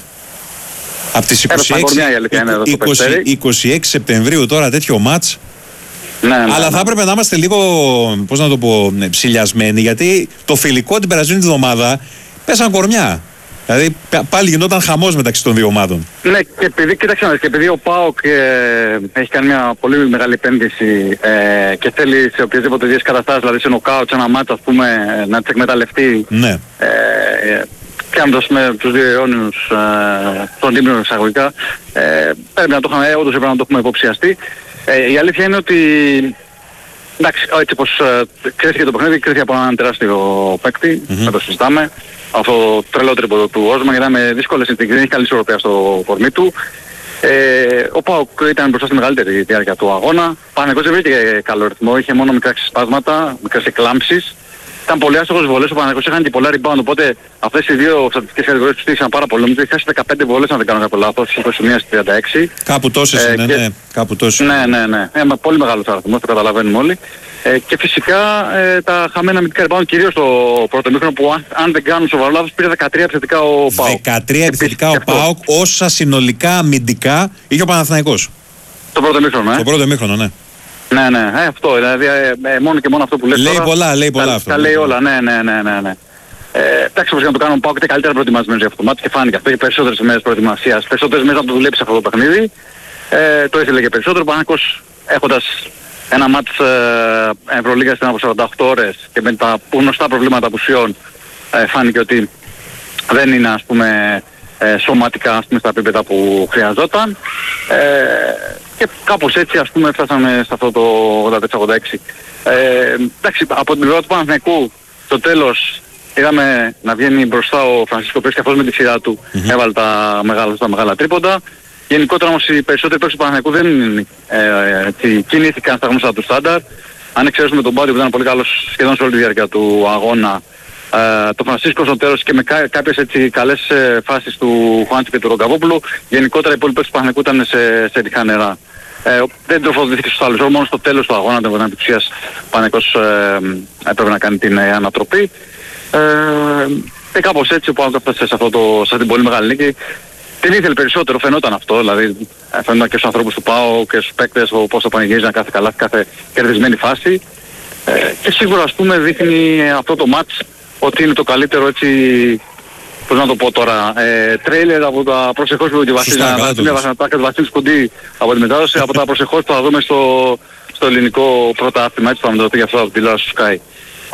Από τις είκοσι έξι, είκοσι, είκοσι έξι Σεπτεμβρίου τώρα τέτοιο μάτς. Ναι, ναι, αλλά ναι. θα έπρεπε να είμαστε λίγο, πώς να το πω, ψηλιασμένοι, γιατί το φιλικό την περασμένη εβδομάδα πέσαν κορμιά. Δηλαδή πάλι γινόταν χαμός μεταξύ των δύο ομάδων. Ναι, και επειδή, κοίταξε, και επειδή ο ΠΑΟΚ ε, έχει κάνει μια πολύ μεγάλη επένδυση ε, και θέλει σε οποιασδήποτε δύο καταστάσεις, δηλαδή σε νοκάουτ, σε ένα μάτς, ας πούμε, να τις εκμεταλλευτεί. Ναι. Ε, κάνοντας με τους δύο αιώνιους ε, τον ύμνο εισαγωγικά, ε, πρέπει να το είχαμε, όντως πρέπει να το έχουμε υποψιαστεί. Ε, η αλήθεια είναι ότι, εντάξει, έτσι πως ε, κρίθηκε το παιχνίδι, κρίθηκε από έναν τεράστιο παίκτη, mm-hmm. να το συζητάμε. Αυτό το τρελό τρίποντο του Όσμαν, γιατί με δύσκολες συνθήκες, δεν έχει καλή ισορροπία στο κορμί του. Ε, ο ΠΑΟΚ ήταν μπροστά στη μεγαλύτερη διάρκεια του αγώνα. Ο Παναθηναϊκός δεν βρήκε καλό ρυθμό, είχε μόνο μικρά ξεσπάσματα, μικρές εκλάμψεις. Ήταν πολύ άστοχος βολές, ο Παναθηναϊκός είχαν και πολλά rebound, οπότε αυτές οι δύο στατιστικές κατηγορίες του στήχησαν πάρα πολύ. Νομίζω ότι χάσει δεκαπέντε βολές, αν δεν κάνω κάποιο λάθος, είκοσι μία στις τριάντα έξι. Κάπου τόσες ε, είναι, και... ναι, κάπου τόσες. Ναι, ναι, ναι. Ε, πολύ μεγάλος αριθμός, το καταλαβαίνουμε όλοι. Ε, και φυσικά ε, τα χαμένα αμυντικά rebound, κυρίως στο πρώτο μήχρονο που αν, αν δεν κάνουν σοβαρό λάθος πήρε δεκατρία επιθετικά ο ΠΑΟΚ. δεκατρία επιθετικά ο ΠΑΟΚ, όσα συνολικά αμυντικά είχε ο Παναθηναϊκός. Το πρώτο μήχρονο, ε. Το πρώτο μήχρονο, ναι. Ναι, ναι, ε, αυτό, δηλαδή ε, ε, μόνο και μόνο αυτό που λες λέει τώρα. Πολλά, λέει πολλά τα, αυτό. Τα λέει όλα, ναι, ναι, ναι, ναι. ναι. Ε, εντάξει, όπως για να το κάνουν ΠΑΟΚ, είναι καλύτερα προετοιμασμένος για αυτό το μάτι και φάνηκε αυτό. Έχει περισσότερες μέρες προετοιμασίας, περισσότερες μέρες να το δουλέψει αυτό το παιχνίδι. Ε, το ήθελε και περισσότερο. Ο Παναθηναϊκός έχοντας ένα μάτς ε, Ευρωλίγας στην από σαράντα οκτώ ώρες και με τα γνωστά προβλήματα απουσιών, ε, φάνηκε ότι δεν είναι, ας πούμε, ε, σωματικά, ας πούμε, στα επίπεδα που χρειαζόταν. Ε, και κάπως έτσι, ας πούμε, φτάσαμε σε αυτό το ογδόντα τέσσερα ογδόντα έξι. Ε, εντάξει, από την πλευρά του Παναθηναϊκού, στο τέλος είδαμε να βγαίνει μπροστά ο Φρανσίσκο Πέρης και αυτός με τη σειρά του mm-hmm. έβαλε τα μεγάλα, τα μεγάλα τρίποντα. Γενικότερα όμως οι περισσότεροι παίκτες του Παναθηναϊκού δεν ε, κινήθηκαν στα γνωστά του στάνταρ. Αν εξαιρέσουμε τον Μπάντιο που ήταν πολύ καλός σχεδόν σε όλη τη διάρκεια του αγώνα, ε, το Φρανσίσκο στο τέλος και με κά, κάποιες έτσι καλές ε, φάσεις του Χουάντσι και του Ρογκαβόπουλου, γενικότερα οι υπόλοιποι παίκτες του Παναθηναϊκού ήταν σε, σε τυχά νερά. Ε, δεν τροφοδοτήθηκε στους άλλους, μόνο στο τέλος του αγώνα, όταν ήταν ο Παναθηναϊκός ε, έπρεπε να κάνει την ε, ανατροπή. Ε, και κάπως έτσι ο Παναθηναϊκός έφτασε σε, αυτό το, σε αυτή την πολύ μεγάλη νίκη. Την ήθελε περισσότερο, φαινόταν αυτό, δηλαδή φαινόταν και στους ανθρώπους του ΠΑΟ και στους παίκτες πώς θα πανηγύριζαν κάθε καλά, κάθε κερδισμένη φάση. Ε, και σίγουρα, ας πούμε, δείχνει αυτό το μάτς ότι είναι το καλύτερο, έτσι, πώς να το πω τώρα, ε, τρέιλερ από τα προσεχώς που τη Βασίλη Σκουντή από τη μετάδοση, από τα προσεχώς που θα δούμε στο, στο ελληνικό πρωτάθλημα, έτσι θα με το δείτε για αυτό από τη τηλεόραση του Sky.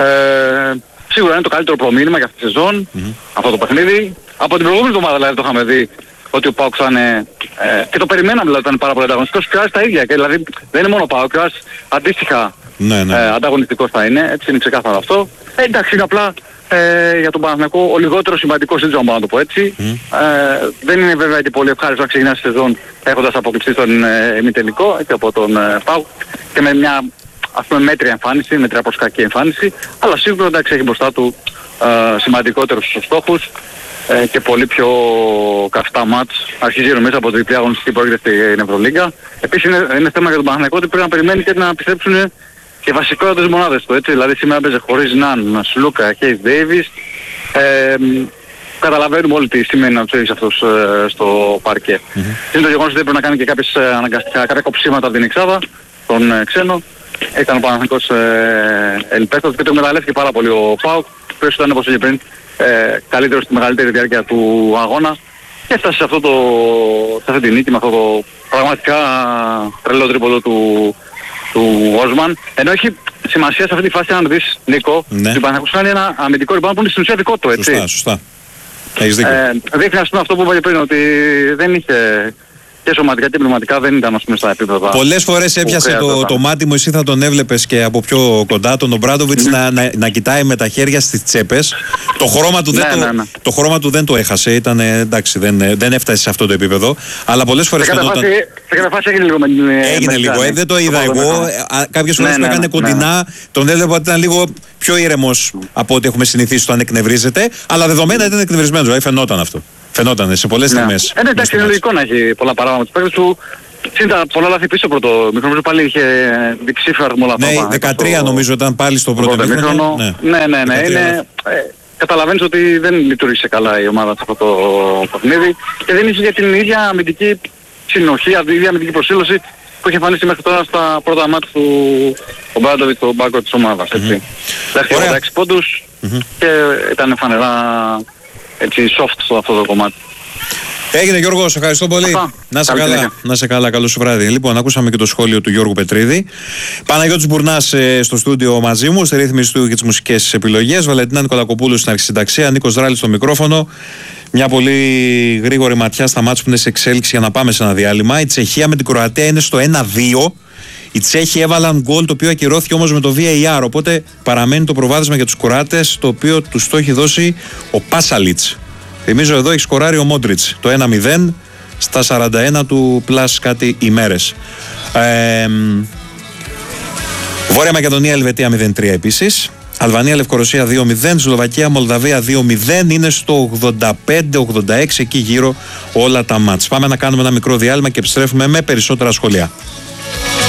Ε, σίγουρα είναι το καλύτερο προμήνυμα για αυτή τη σεζόν, mm-hmm. αυτό το παιχνίδι. Από την προηγούμενη εβδομάδα δηλαδή το είχαμε δει ότι ο ΠΑΟΚ θα είναι, ε, και το περιμέναμε δηλαδή ήταν πάρα πολύ ανταγωνιστικός και ο Άρης τα ίδια, και δηλαδή δεν είναι μόνο ο ΠΑΟΚ, ο Άρης αντίστοιχα ναι, ναι. Ε, ανταγωνιστικός θα είναι, έτσι είναι ξεκάθαρο αυτό. Ε, εντάξει, είναι απλά ε, για τον Παναθηναϊκό ο λιγότερο σημαντικός, δεν μπορώ να το πω έτσι. Mm. Ε, δεν είναι βέβαια και πολύ ευχάριστο να ξεκινάσει τη σεζόν έχοντας αποκλειστεί στον ε, ημιτελικό έτσι, από τον ε, ΠΑΟΚ και με μια, ας πούμε, μέτρια εμφάνιση, μέτρια προς κακή εμφάνιση, αλλά σίγουρα εντάξει έχει μπροστά του ε, σημαντικότερους στόχους ε, και πολύ πιο καυτά μάτς. Αρχίζει νομίζω από τη διπλή αγωνιστική πρόκειται στην Ευρωλίγκα. Επίσης είναι, είναι θέμα για τον Παναθηναϊκό ότι πρέπει να περιμένει και να επιστρέψουν και βασικότατες μονάδες του, έτσι. Δηλαδή σήμερα έπαιζε χωρίς Ναν, Σλούκα, Χέις Ντέιβις. Ε, καταλαβαίνουμε όλοι τι σημαίνει να τους έχεις αυτούς ε, στο παρκέ. Mm-hmm. Είναι το γεγονός ότι έπρεπε να κάνει και κάποιες ε, αναγκαστικά, κάποια κοψίματα από την εξάδα, τον ε, ξένο. Ήταν ο Παναθηναϊκός ε, ελπέστατος και το εκμεταλλεύτηκε πάρα πολύ ο ΠΑΟΚ. Πρέπει ήταν, όπως είχε πριν, ε, καλύτερος στη μεγαλύτερη διάρκεια του αγώνα. Και έφτασε σε, αυτό το, σε αυτή τη νίκη με αυτό το πραγματικά τρελό τρίποντο του, του Όσμαν. Ενώ έχει σημασία σε αυτή τη φάση να δεις, Νίκο, ναι. ότι ο Παναθηναϊκός κάνει ένα αμυντικό rebound που είναι στην ουσία δικό του, έτσι. Σωστά, σωστά. Έχεις δίκιο. Ε, δείχνει ας πούμε αυτό που είπα πριν, ότι δεν είχε και σωματικά και πνευματικά δεν ήταν ας πούμε στα επίπεδα. Πολλές φορές έπιασε το, το μάτι μου, εσύ θα τον έβλεπες και από πιο κοντά, τον Ομπράντοβιτς mm. να, να, να κοιτάει με τα χέρια στις τσέπες. Το χρώμα του, δεν, ναι, το, ναι, ναι. το χρώμα του δεν το έχασε, ήταν, εντάξει, δεν, δεν έφτασε σε αυτό το επίπεδο. Αλλά πολλές φορές σε φαινόταν... Σε κάθε φάση έγινε λίγο με την... Έγινε λίγο, ε, δεν το είδα εγώ. Κάποιες φορές που έκανε κοντινά, τον έβλεπα ότι ήταν λίγο πιο ήρεμος από ό,τι έχουμε συνηθίσει όταν εκνευρίζεται. Αλλά δεδομένα ήταν εκνευρισμένος, ε, φαινόταν αυτό. Φαινόταν σε πολλές στιγμές. Ε, εντάξει, είναι λογικό να έχει πολλά παράπονα τους παίκτες του. Σύντα πολλά λάθη πίσω πρώτο μικρό, πάλι είχε διψήφαρο με όλα αυτά. Ναι, δεκατρία στο... νομίζω ήταν πάλι στο πρώτο μικρό. Ναι, ναι, ναι. ναι είναι, ε, καταλαβαίνεις ότι δεν λειτουργήσε καλά η ομάδα σε αυτό το παιχνίδι και δεν είχε για την ίδια αμυντική συνοχή, την ίδια αμυντική προσήλωση που είχε εμφανίσει μέχρι τώρα στα πρώτα μάτια του Ομπράντοβιτς, τον μπάκο της ομάδας. Δεύτερη mm-hmm. έξι πόντους mm-hmm. και ήταν φανερά έτσι soft στο αυτό το κομμάτι. Έγινε Γιώργο, σε ευχαριστώ πολύ. Α, να σε καλά, να σε καλά, καλό σου βράδυ. Λοιπόν, ακούσαμε και το σχόλιο του Γιώργου Πετρίδη. Παναγιώτης Μπουρνάς ε, στο στούντιο μαζί μου, στη ρύθμιση του και τις μουσικές επιλογές. Βαλεντίνα Νικολακοπούλου στην αρχισυνταξία, Νίκος Δράλης στο μικρόφωνο. Μια πολύ γρήγορη ματιά στα μάτς που είναι σε εξέλιξη για να πάμε σε ένα διάλειμμα. Η Τσεχία με την Κροατία είναι στο ένα δύο. Οι Τσέχοι έβαλαν γκολ το οποίο ακυρώθηκε όμως με το βι έι αρ. Οπότε παραμένει το προβάδισμα για τους Κροάτες, το οποίο τους το έχει δώσει ο Πάσαλιτς. Θυμίζω εδώ έχει σκοράρει ο Μόντριτς το ένα μηδέν στα σαράντα ένα του πλάς κάτι ημέρες. Ε, Βόρεια Μακεδονία Ελβετία μηδέν τρία επίσης. Αλβανία Λευκορωσία δύο μηδέν. Σλοβακία Μολδαβία δύο μηδέν. Είναι στο ογδόντα πέντε ογδόντα έξι εκεί γύρω όλα τα μάτς. Πάμε να κάνουμε ένα μικρό διάλειμμα και επιστρέφουμε με περισσότερα σχόλια.